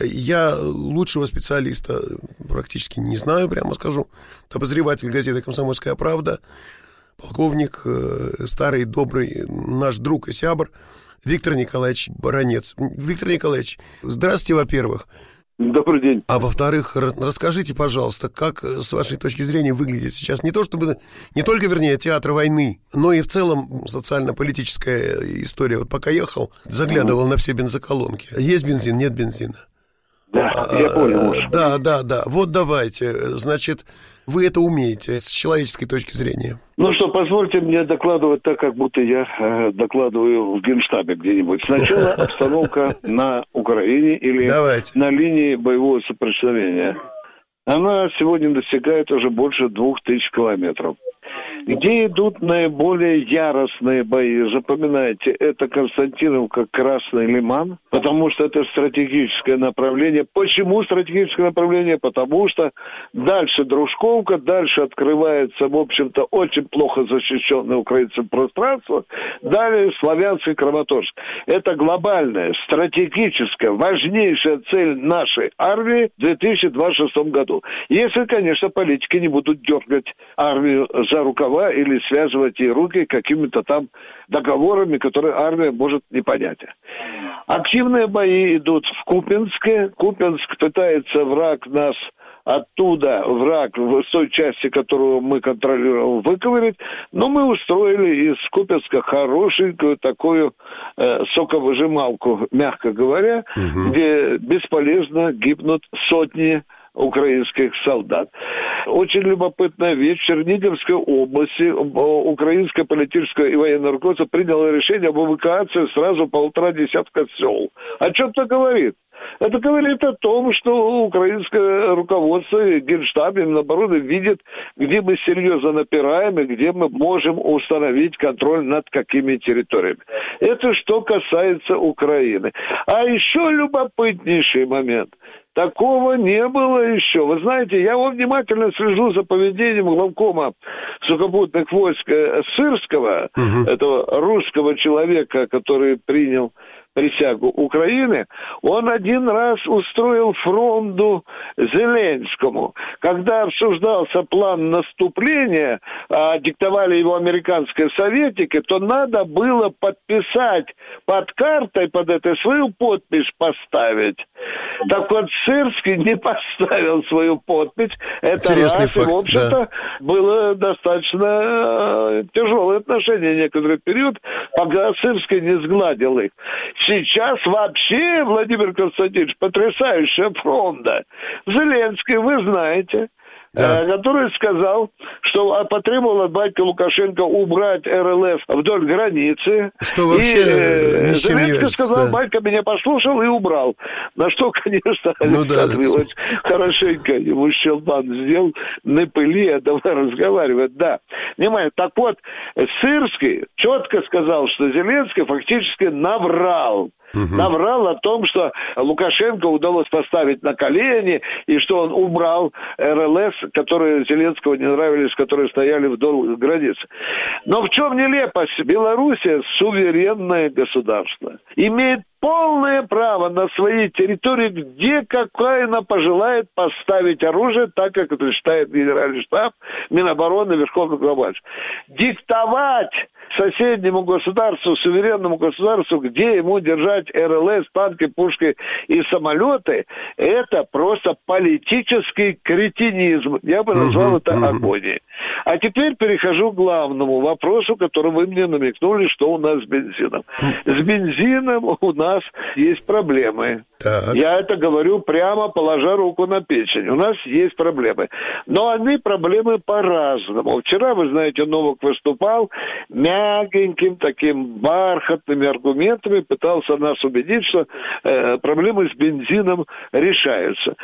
я лучшего специалиста практически не знаю, прямо скажу. Обозреватель газеты «Комсомольская правда», полковник, старый, добрый наш друг и сябр Виктор Николаевич Баранец. Виктор Николаевич, здравствуйте, во-первых. Добрый день. А во-вторых, расскажите, пожалуйста, как, с вашей точки зрения, выглядит сейчас не то чтобы, не только, вернее, театр войны, но и в целом социально-политическая история. Вот пока ехал, заглядывал mm-hmm. на все бензоколонки. Есть бензин, нет бензина? Да, а, я понял. Да, да, да. Вот давайте, значит, вы это умеете с человеческой точки зрения. Ну что, позвольте мне докладывать так, как будто я э, докладываю в Генштабе где-нибудь. Сначала обстановка на Украине или Давайте. на линии боевого соприкосновения. Она сегодня достигает уже больше двух тысяч километров. Где идут наиболее яростные бои? Запоминайте, это Константиновка, Красный Лиман, потому что это стратегическое направление. Почему стратегическое направление? Потому что дальше Дружковка, дальше открывается, в общем-то, очень плохо защищенное украинцам пространство, далее Славянск и Краматорск. Это глобальная, стратегическая, важнейшая цель нашей армии в две тысячи двадцать шестом году. Если, конечно, политики не будут дергать армию за рукава или связывать ей руки какими-то там договорами, которые армия может не понять. Активные бои идут в Купянске. Купянск пытается враг нас оттуда, враг в той части, которую мы контролируем, выковырять, но мы устроили из Купянска хорошенькую такую э, соковыжималку, мягко говоря, угу. где бесполезно гибнут сотни украинских солдат. Очень любопытная вещь. В Черниговской области украинское политическое и военное руководство приняло решение об эвакуации сразу полтора десятка сел. О чем это говорит? Это говорит о том, что украинское руководство и Генштаб, Минобороны видит, где мы серьезно напираем и где мы можем установить контроль над какими территориями. Это что касается Украины. А еще любопытнейший момент. Такого не было еще. Вы знаете, я внимательно слежу за поведением главкома сухопутных войск Сырского, угу. этого русского человека, который принял присягу Украины. Он один раз устроил фронту Зеленскому. Когда обсуждался план наступления, а диктовали его американские советники, то надо было подписать под картой, под этой свою подпись поставить. Так вот, Сырский не поставил свою подпись. Это Интересный раз, факт, и, в общем-то, да. было достаточно э, тяжелое отношение некоторый период, пока Сырский не сгладил их. Сейчас вообще, Владимир Константинович, потрясающая фронта. Зеленский, вы знаете, да. э, который сказал, что потребовал от батька Лукашенко убрать эр эл эф вдоль границы. Что вообще и э, Зеленский сказал, да. батька меня послушал и убрал. На что, конечно, ну, да, да. хорошенько ему щелбан сделал, на пыли, а давай разговаривать. Да. Понимаете, так вот, Сырский четко сказал, что Зеленский фактически наврал. Угу. Наврал о том, что Лукашенко удалось поставить на колени, и что он убрал эр эл эс, которые Зеленского не нравились, которые стояли вдоль границы. Но в чем нелепость? Белоруссия суверенное государство. Имеет полное право на своей территории, где какая она пожелает поставить оружие, так как это считает Генеральный штаб, Минобороны, Верховный главврач. Диктовать соседнему государству, суверенному государству, где ему держать эр эл эс, танки, пушки и самолеты, это просто политический кретинизм. Я бы назвал uh-huh, это uh-huh. агонией. А теперь перехожу к главному вопросу, который вы мне намекнули, что у нас с бензином. С бензином у нас есть проблемы. Так. Я это говорю прямо, положа руку на печень. У нас есть проблемы. Но они проблемы по-разному. Вчера, вы знаете, Новак выступал мягеньким, таким бархатными аргументами, пытался нас убедить, что э, проблемы с бензином решаются.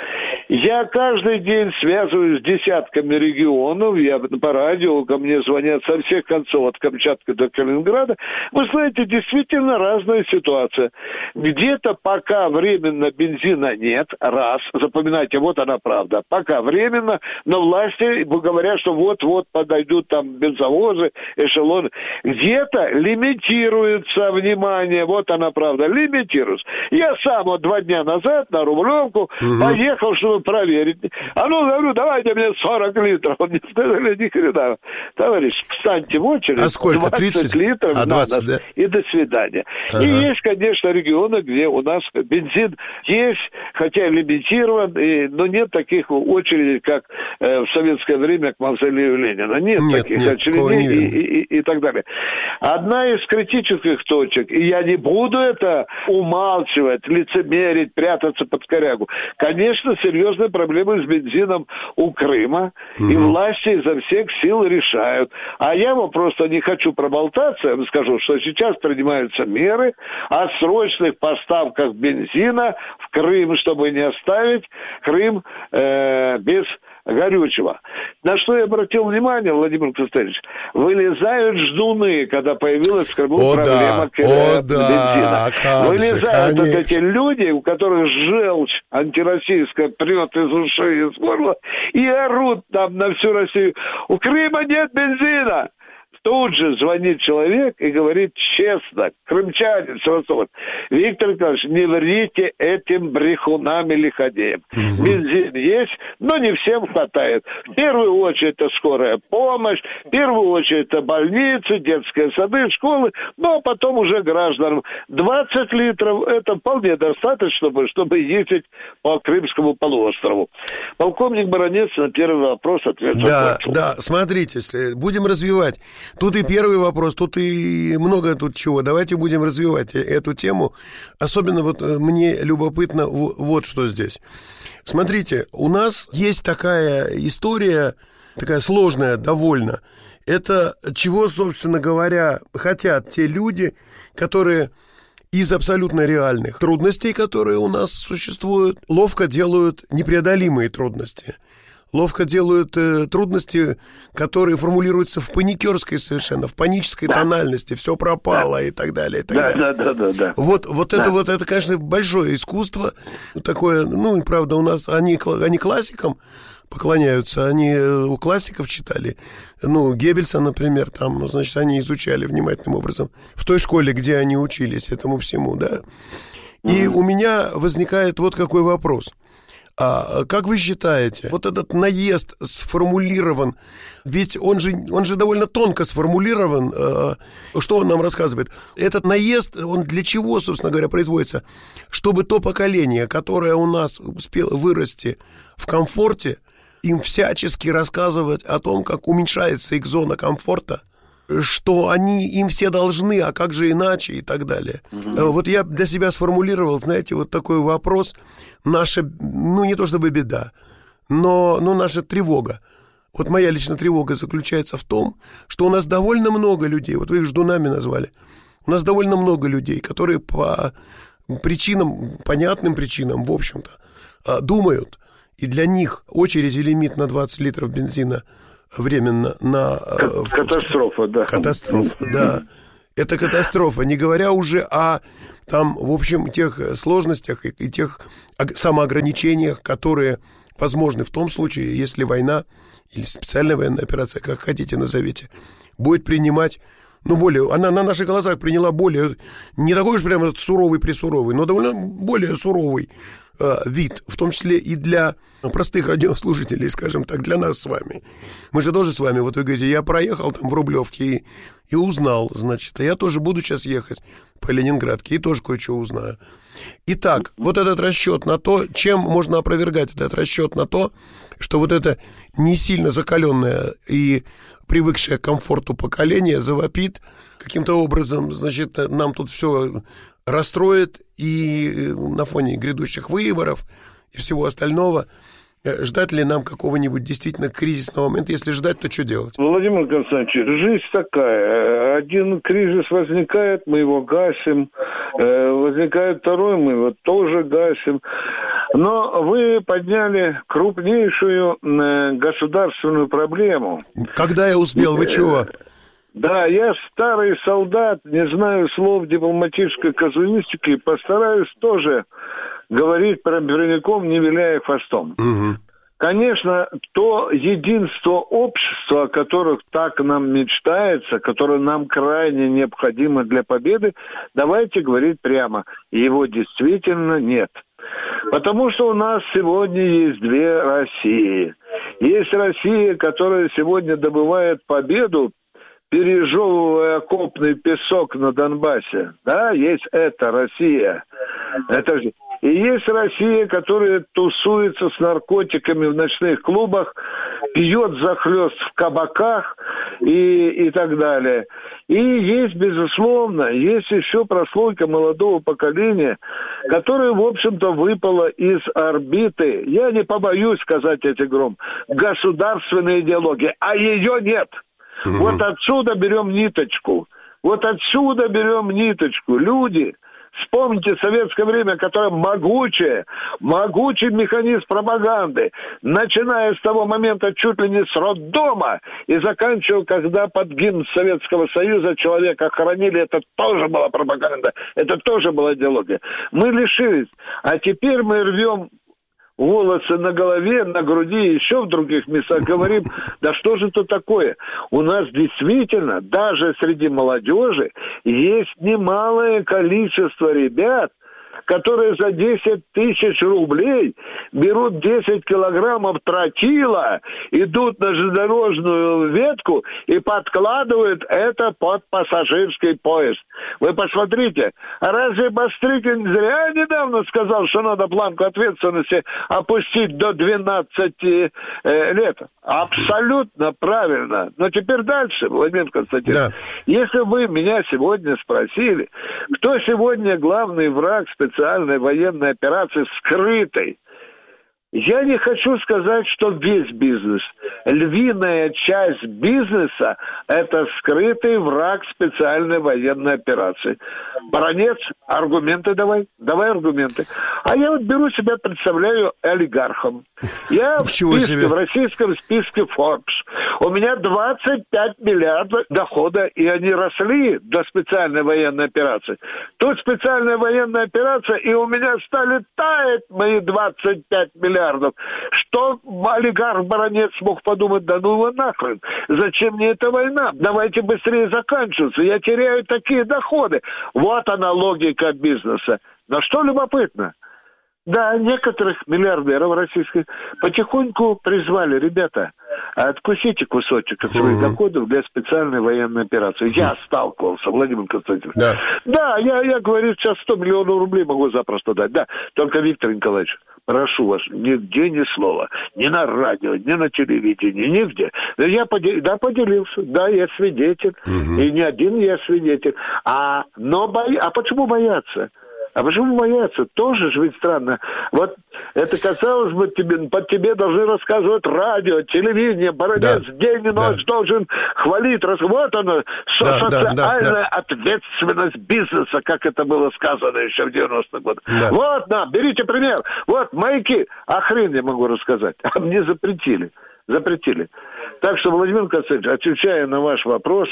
Я каждый день связываюсь с десятками регионов, я по радио, ко мне звонят со всех концов, от Камчатки до Калининграда. Вы знаете, действительно разная ситуация. Где-то пока временно бензина нет, раз, запоминайте, вот она правда, пока временно, но власти говорят, что вот-вот подойдут там бензовозы, эшелоны. Где-то лимитируется, внимание, вот она правда, лимитируется. Я сам вот два дня назад на Рублевку угу. поехал, чтобы проверить. А ну, говорю, давайте мне сорок литров. Он мне сказали, ни хрена. Товарищ, встаньте в очередь. А сколько? тридцать литров а, двадцать, надо, да? И до свидания. Ага. И есть, конечно, регионы, где у нас бензин есть, хотя лимитирован, и, но нет таких очередей, как э, в советское время к мавзолею Ленина. Нет, нет таких нет, очередей и, и, и, и так далее. Одна из критических точек, и я не буду это умалчивать, лицемерить, прятаться под корягу. Конечно, серьезные проблемы с бензином у Крыма, угу. и власти изо всех сил решают. А я вам просто не хочу проболтаться, я вам скажу, что сейчас принимаются меры о срочных поставках бензина в Крым, чтобы не оставить Крым э, без горючего. На что я обратил внимание, Владимир Константинович, вылезают ждуны, когда появилась в Крыму О, проблема да. О, да. бензина. Вылезают вот эти люди, у которых желчь антироссийская прет из ушей и из горла, и орут там на всю Россию. У Крыма нет бензина. Тут же звонит человек и говорит честно, крымчанин с Ростова: Виктор Николаевич, не врите этим брехунам и лиходеям. Угу. Бензин есть, но не всем хватает. В первую очередь это скорая помощь, в первую очередь это больницы, детские сады, школы, ну а потом уже гражданам. двадцать литров это вполне достаточно, чтобы, чтобы ездить по Крымскому полуострову. Полковник Баранец на первый вопрос ответил. Да, да, смотрите, будем развивать. Тут и первый вопрос, тут и много тут чего. Давайте будем развивать эту тему. Особенно вот мне любопытно вот что здесь. Смотрите, у нас есть такая история, такая сложная довольно. Это чего, собственно говоря, хотят те люди, которые из абсолютно реальных трудностей, которые у нас существуют, ловко делают непреодолимые трудности. Ловко делают э, трудности, которые формулируются в паникерской совершенно, в панической да. тональности, все пропало да. и так далее, и так да, далее. Да, да, да, да. Вот, вот да. это вот, это, конечно, большое искусство такое, ну, правда, у нас они, они классикам поклоняются, они у классиков читали, ну, Геббельса, например, там, значит, они изучали внимательным образом в той школе, где они учились этому всему, да. И mm-hmm. у меня возникает вот какой вопрос. А как вы считаете, вот этот наезд сформулирован, ведь он же, он же довольно тонко сформулирован, что он нам рассказывает? Этот наезд, он для чего, собственно говоря, производится? Чтобы то поколение, которое у нас успело вырасти в комфорте, им всячески рассказывать о том, как уменьшается их зона комфорта, что они им все должны, а как же иначе и так далее. Mm-hmm. Вот я для себя сформулировал, знаете, вот такой вопрос. Наша, ну не то чтобы беда, но, но наша тревога, вот моя личная тревога заключается в том, что у нас довольно много людей, вот вы их ждунами назвали, у нас довольно много людей, которые по причинам, понятным причинам, в общем-то, думают, и для них очередь и лимит на двадцать литров бензина временно на... Катастрофа, да. Катастрофа, да. Это катастрофа, не говоря уже о, там, в общем, тех сложностях и, и тех самоограничениях, которые возможны в том случае, если война или специальная военная операция, как хотите назовите, будет принимать, ну, более, она на наших глазах приняла более, не такой уж прямо суровый-присуровый, но довольно более суровый э, вид, в том числе и для простых радиослушателей, скажем так, для нас с вами. Мы же тоже с вами, вот вы говорите, я проехал там в Рублевке и, и узнал, значит, а я тоже буду сейчас ехать по Ленинградке и тоже кое-что узнаю. Итак, вот этот расчет на то, чем можно опровергать этот расчет на то, что вот это не сильно закаленное и привыкшее к комфорту поколение завопит каким-то образом, значит, нам тут все расстроит, и на фоне грядущих выборов и всего остального, ждать ли нам какого-нибудь действительно кризисного момента? Если ждать, то что делать? Владимир Константинович, жизнь такая. Один кризис возникает, мы его гасим. Возникает второй, мы его тоже гасим. Но вы подняли крупнейшую государственную проблему. Когда я успел? Вы чего? Да, я старый солдат, не знаю слов дипломатической казуистики, постараюсь тоже говорить прямиком, не виляя хвостом. Угу. Конечно, то единство общества, о которых так нам мечтается, которое нам крайне необходимо для победы, давайте говорить прямо, его действительно нет. Потому что у нас сегодня есть две России. Есть Россия, которая сегодня добывает победу, пережевывая окопный песок на Донбассе. Да, есть эта Россия. Это же... И есть Россия, которая тусуется с наркотиками в ночных клубах, пьет захлёст в кабаках и, и так далее. И есть, безусловно, есть еще прослойка молодого поколения, которая, в общем-то, выпала из орбиты, я не побоюсь сказать эти гром, государственной идеологии, а ее нет. Mm-hmm. Вот отсюда берем ниточку. Вот отсюда берем ниточку. Люди... Вспомните советское время, которое могучее, могучий механизм пропаганды, начиная с того момента чуть ли не с роддома и заканчивая, когда под гимн Советского Союза человека хоронили, это тоже была пропаганда, это тоже была идеология. Мы лишились, а теперь мы рвем волосы на голове, на груди, еще в других местах, говорим, да что же это такое? У нас действительно, даже среди молодежи, есть немалое количество ребят, которые за десять тысяч рублей берут десять килограммов тротила, идут на железнодорожную ветку и подкладывают это под пассажирский поезд. Вы посмотрите, а разве Бастрыкин зря недавно сказал, что надо планку ответственности опустить до двенадцати э, лет? Абсолютно правильно. Но теперь дальше, Владимир Константинович. Да. Если вы меня сегодня спросили, кто сегодня главный враг специальной военной операции скрытой, я не хочу сказать, что весь бизнес. Львиная часть бизнеса – это скрытый враг специальной военной операции. Баронец, аргументы давай. Давай аргументы. А я вот беру себя, представляю олигархом. Я в, списке, в российском списке Forbes. У меня двадцать пять миллиардов дохода, и они росли до специальной военной операции. Тут специальная военная операция, и у меня стали таять мои двадцать пять миллиардов. Что олигарх-баронец мог подумать, да ну его нахрен, зачем мне эта война, давайте быстрее заканчиваться, я теряю такие доходы. Вот она логика бизнеса. Но что любопытно, да, некоторых миллиардеров российских потихоньку призвали, ребята, откусите кусочек от своих доходов для специальной военной операции. Я сталкивался, Владимир Константинович. Да, да я, я говорю, сейчас сто миллионов рублей могу запросто дать. Да, только, Виктор Николаевич, прошу вас, нигде ни слова, ни на радио, ни на телевидении, нигде. Я подел... да, поделился, да, я свидетель, угу. И не один я свидетель. А, но бо... а почему бояться? А почему бояться? Тоже же ведь странно. Вот это, казалось бы, тебе, под тебе должны рассказывать радио, телевидение, Бородец да. день и ночь да. должен хвалить. Рас... Вот оно, да, социальная да, да, да. ответственность бизнеса, как это было сказано еще в девяностых годах. Да. Вот, на, берите пример. Вот, маяки. А хрен я могу рассказать. А мне запретили. Запретили. Так что, Владимир Константинович, отвечая на ваш вопрос,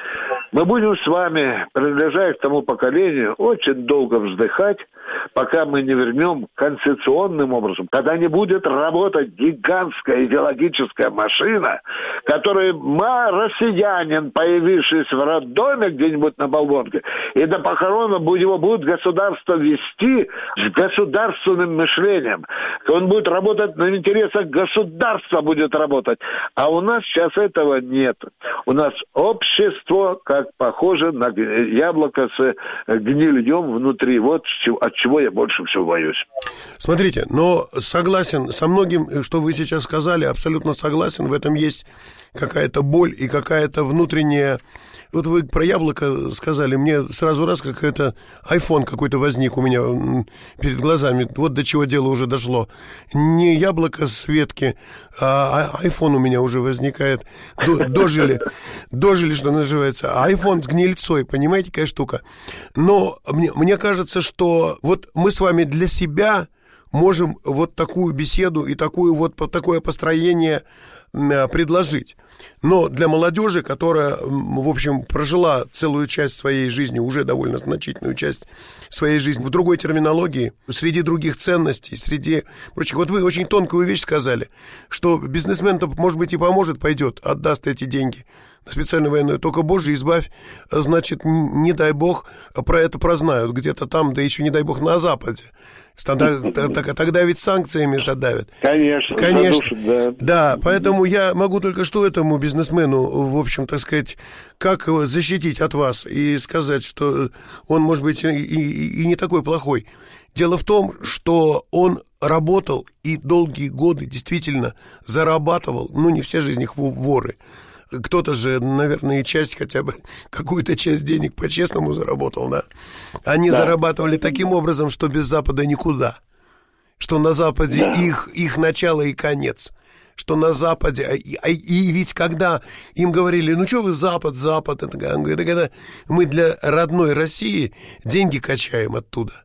мы будем с вами, принадлежая к тому поколению, очень долго вздыхать, пока мы не вернем концептуальным образом, когда не будет работать гигантская идеологическая машина, которую россиянин, появившийся в роддоме где-нибудь на Болвонке, и до похорона его будет государство вести с государственным мышлением. Он будет работать на интересах государства, будет работать. А у нас сейчас этого нет. У нас общество, как похоже на яблоко с гнильем внутри. Вот от чего я больше всего боюсь. Смотрите, но согласен со многим, что вы сейчас сказали, абсолютно согласен. В этом есть какая-то боль и какая-то внутренняя... Вот вы про яблоко сказали, мне сразу раз какой-то айфон какой-то возник у меня перед глазами. Вот до чего дело уже дошло. Не яблоко с ветки, а айфон у меня уже возникает. Дожили, дожили, что называется. А айфон с гнильцой, понимаете, какая штука. Но мне, мне кажется, что вот мы с вами для себя можем вот такую беседу и такую вот, такое построение предложить. Но для молодежи, которая, в общем, прожила целую часть своей жизни, уже довольно значительную часть своей жизни, в другой терминологии, среди других ценностей, среди прочих. Вот вы очень тонкую вещь сказали, что бизнесмен-то, может быть, и поможет, пойдет, отдаст эти деньги на специальную военную. Только, Боже, избавь, значит, не дай бог, про это прознают где-то там, да еще, не дай бог, на Западе. Тогда, тогда ведь санкциями задавят. Конечно. Конечно. Задушат, да. да, поэтому я могу только что этому бизнесмену, в общем, так сказать, как его защитить от вас и сказать, что он, может быть, и, и, и не такой плохой. Дело в том, что он работал и долгие годы действительно зарабатывал, ну, не все же из них воры. Кто-то же, наверное, и часть, хотя бы какую-то часть денег по-честному заработал, да? Они да. зарабатывали таким образом, что без Запада никуда. Что на Западе да. их, их начало и конец. Что на Западе... И, и ведь когда им говорили, ну что вы Запад, Запад, это, это когда мы для родной России деньги качаем оттуда.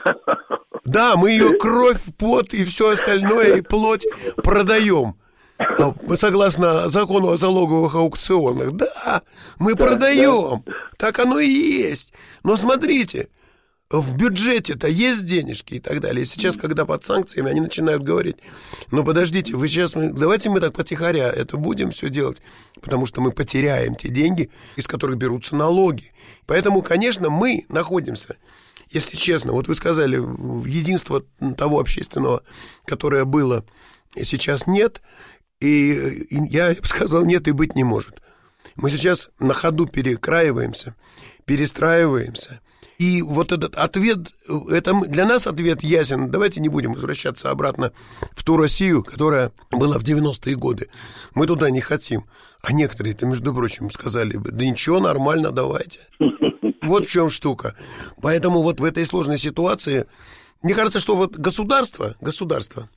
Да, мы ее кровь, пот и все остальное, и плоть продаем. Согласно закону о залоговых аукционах. Да, мы да, продаем. Да. Так оно и есть. Но смотрите, в бюджете-то есть денежки и так далее. И сейчас, когда под санкциями, они начинают говорить, ну подождите, вы сейчас, давайте мы так потихоря это будем все делать, потому что мы потеряем те деньги, из которых берутся налоги. Поэтому, конечно, мы находимся, если честно, вот вы сказали, единство того общественного, которое было, сейчас нет. И, и я бы сказал, нет и быть не может. Мы сейчас на ходу перекраиваемся, перестраиваемся. И вот этот ответ, это для нас ответ ясен. Давайте не будем возвращаться обратно в ту Россию, которая была в девяностые годы. Мы туда не хотим. А некоторые-то, между прочим, сказали бы, да ничего, нормально, давайте. Вот в чем штука. Поэтому вот в этой сложной ситуации, мне кажется, что вот государство, государство,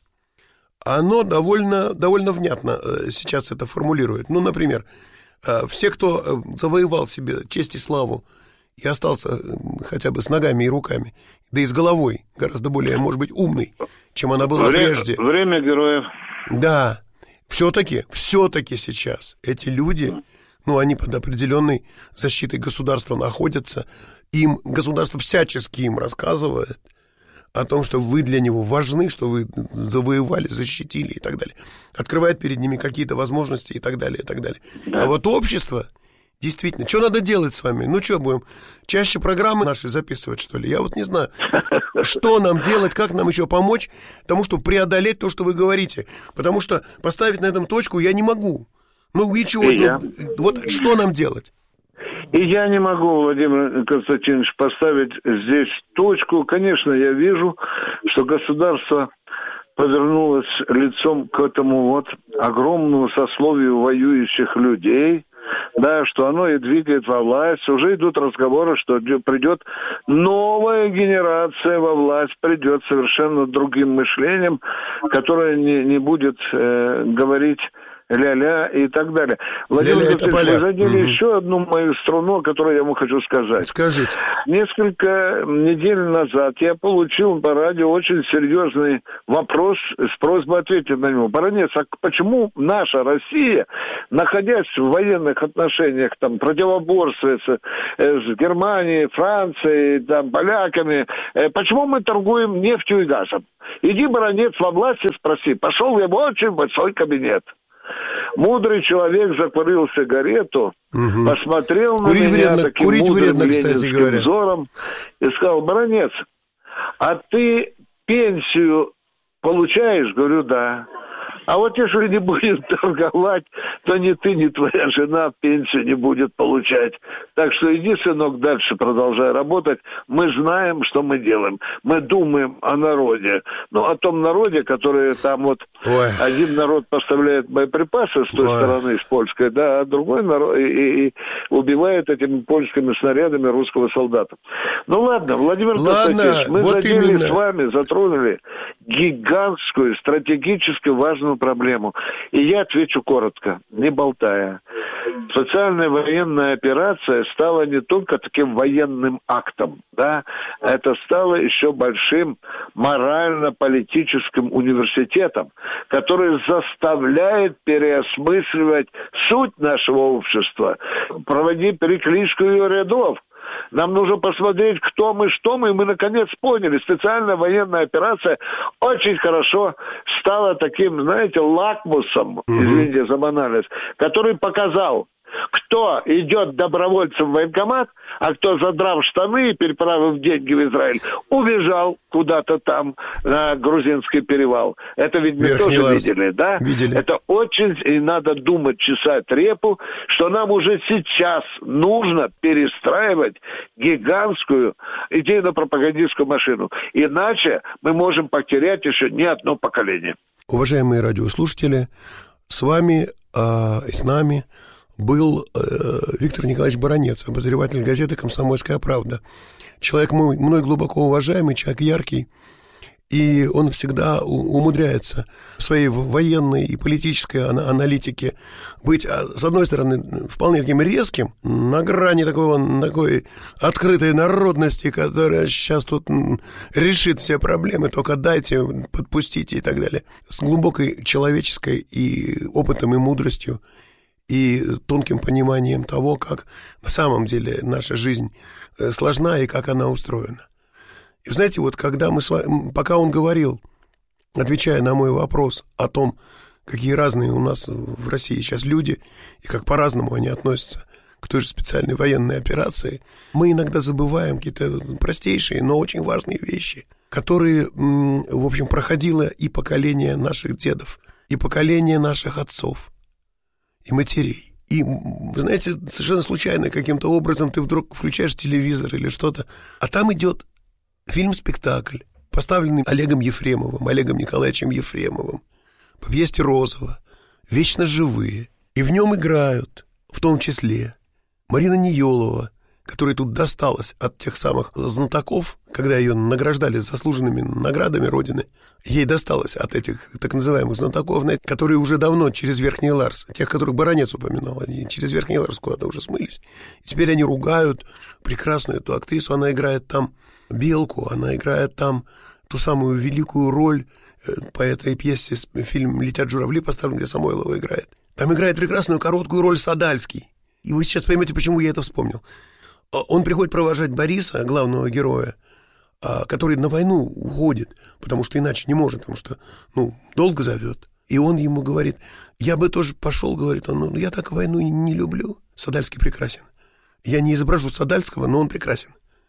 оно довольно, довольно внятно сейчас это формулирует. Ну, например, все, кто завоевал себе честь и славу и остался хотя бы с ногами и руками, да и с головой, гораздо более, может быть, умный, чем она была время, прежде. Время героев. Да, все-таки, все-таки сейчас эти люди, ну, они под определенной защитой государства находятся, им государство всячески им рассказывает о том, что вы для него важны, что вы завоевали, защитили и так далее. Открывает перед ними какие-то возможности и так далее, и так далее. Да. А вот общество, действительно, что надо делать с вами? Ну, что будем, чаще программы наши записывать, что ли? Я вот не знаю, что нам делать, как нам еще помочь тому, чтобы преодолеть то, что вы говорите. Потому что поставить на этом точку я не могу. Ну, и чего? И ну, вот что нам делать? И я не могу, Владимир Константинович, поставить здесь точку. Конечно, я вижу, что государство повернулось лицом к этому вот огромному сословию воюющих людей, да, что оно и двигает во власть. Уже идут разговоры, что придет новая генерация во власть, придет совершенно другим мышлением, которое не, не будет э, говорить ля-ля и так далее. Владимир Владимирович, вы задели угу. еще одну мою струну, о которой я вам хочу сказать. Скажите. Несколько недель назад я получил по радио очень серьезный вопрос с просьбой ответить на него. Баронец, а почему наша Россия, находясь в военных отношениях, там, противоборствуя с, с Германией, Францией, там, поляками, э, почему мы торгуем нефтью и газом? Иди, баронец, во власти спроси. Пошел я в очень большой кабинет. Мудрый человек закурил сигарету, угу. посмотрел курить на меня вредно, таким курить мудрым вредно, ленинским взором и сказал: баронец, а ты пенсию получаешь? Говорю, да. А вот если не будет торговать, то ни ты, ни твоя жена пенсию не будет получать. Так что иди, сынок, дальше продолжай работать. Мы знаем, что мы делаем. Мы думаем о народе. Ну, о том народе, который там вот... Ой. Один народ поставляет боеприпасы с той Ой. стороны, с польской, да, а другой народ и, и, и убивает этими польскими снарядами русского солдата. Ну, ладно, Владимир Константинович, мы вот задели именно. с вами, затронули гигантскую, стратегически важную проблему. И я отвечу коротко, не болтая. Социальная военная операция стала не только таким военным актом, да, это стало еще большим морально-политическим университетом, который заставляет переосмысливать суть нашего общества, проводить перекличку ее рядов. Нам нужно посмотреть, кто мы, что мы, и мы наконец поняли. Специальная военная операция очень хорошо стала таким, знаете, лакмусом, mm-hmm. извините за банальность, который показал, кто идет добровольцем в военкомат, а кто, задрав штаны и переправив деньги в Израиль, убежал куда-то там на Грузинский перевал. Это ведь мы Верхний тоже Ларс. видели, да? Видели. Это очень, и надо думать, чесать репу, что нам уже сейчас нужно перестраивать гигантскую идейно-пропагандистскую машину. Иначе мы можем потерять еще не одно поколение. Уважаемые радиослушатели, с вами э, и с нами был э, Виктор Николаевич Баранец, обозреватель газеты «Комсомольская правда». Человек мой, мной глубоко уважаемый, человек яркий, и он всегда умудряется в своей военной и политической аналитике быть, с одной стороны, вполне таким резким, на грани такого, такой открытой народности, которая сейчас тут решит все проблемы, только дайте, подпустите и так далее, с глубокой человеческой и опытом и мудростью, и тонким пониманием того, как на самом деле наша жизнь сложна и как она устроена. И вы знаете, вот когда мы с вами, пока он говорил, отвечая на мой вопрос о том, какие разные у нас в России сейчас люди, и как по-разному они относятся к той же специальной военной операции, мы иногда забываем какие-то простейшие, но очень важные вещи, которые, в общем, проходило и поколение наших дедов, и поколение наших отцов, и матерей. И, вы знаете, совершенно случайно каким-то образом ты вдруг включаешь телевизор или что-то, а там идет фильм-спектакль, поставленный Олегом Ефремовым, Олегом Николаевичем Ефремовым, по пьесе Розова «Вечно живые». И в нем играют, в том числе, Марина Ниелова, которой тут досталось от тех самых знатоков, когда ее награждали заслуженными наградами Родины, ей досталось от этих так называемых знатоков, которые уже давно через Верхний Ларс, тех, которых Баранец упоминал, они через Верхний Ларс куда-то уже смылись. И теперь они ругают прекрасную эту актрису, она играет там Белку, она играет там ту самую великую роль по этой пьесе, фильм «Летят журавли» поставлен, где Самойлова играет. Там играет прекрасную короткую роль Садальский. И вы сейчас поймете, почему я это вспомнил. Он приходит провожать Бориса, главного героя, который на войну уходит, потому что иначе не может, потому что, ну, долго зовет. И он ему говорит: я бы тоже пошел, говорит он, ну, я так войну не люблю. Садальский прекрасен. Я не изображу Садальского, но он прекрасен.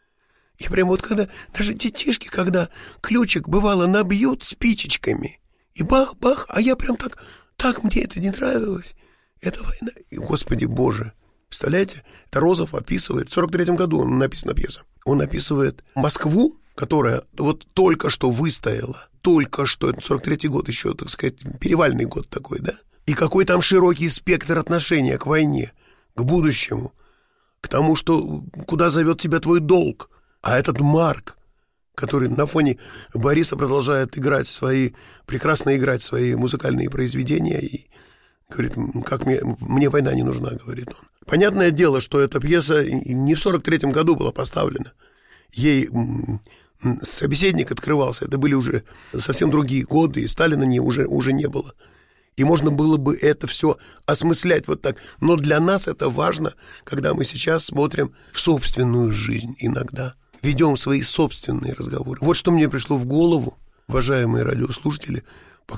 И прям вот когда, даже детишки, когда ключик, бывало, набьют спичечками, и бах-бах, а я прям так, так мне это не нравилось. Это война. И, Господи Боже, представляете, это Розов описывает, в сорок третьем году написана пьеса, он описывает Москву, которая вот только что выстояла, только что, это сорок третий год еще, так сказать, перевальный год такой, да, и какой там широкий спектр отношения к войне. к будущему, к тому, что, куда зовет тебя твой долг. А этот Марк, который на фоне Бориса продолжает играть свои, прекрасно играть свои музыкальные произведения и говорит, как мне, мне война не нужна, говорит он. Понятное дело, что эта пьеса не в сорок третьем году была поставлена. Ей собеседник открывался, это были уже совсем другие годы, и Сталина не, уже, уже не было. И можно было бы это все осмыслять вот так. Но для нас это важно, когда мы сейчас смотрим в собственную жизнь иногда, ведем свои собственные разговоры. Вот что мне пришло в голову, уважаемые радиослушатели,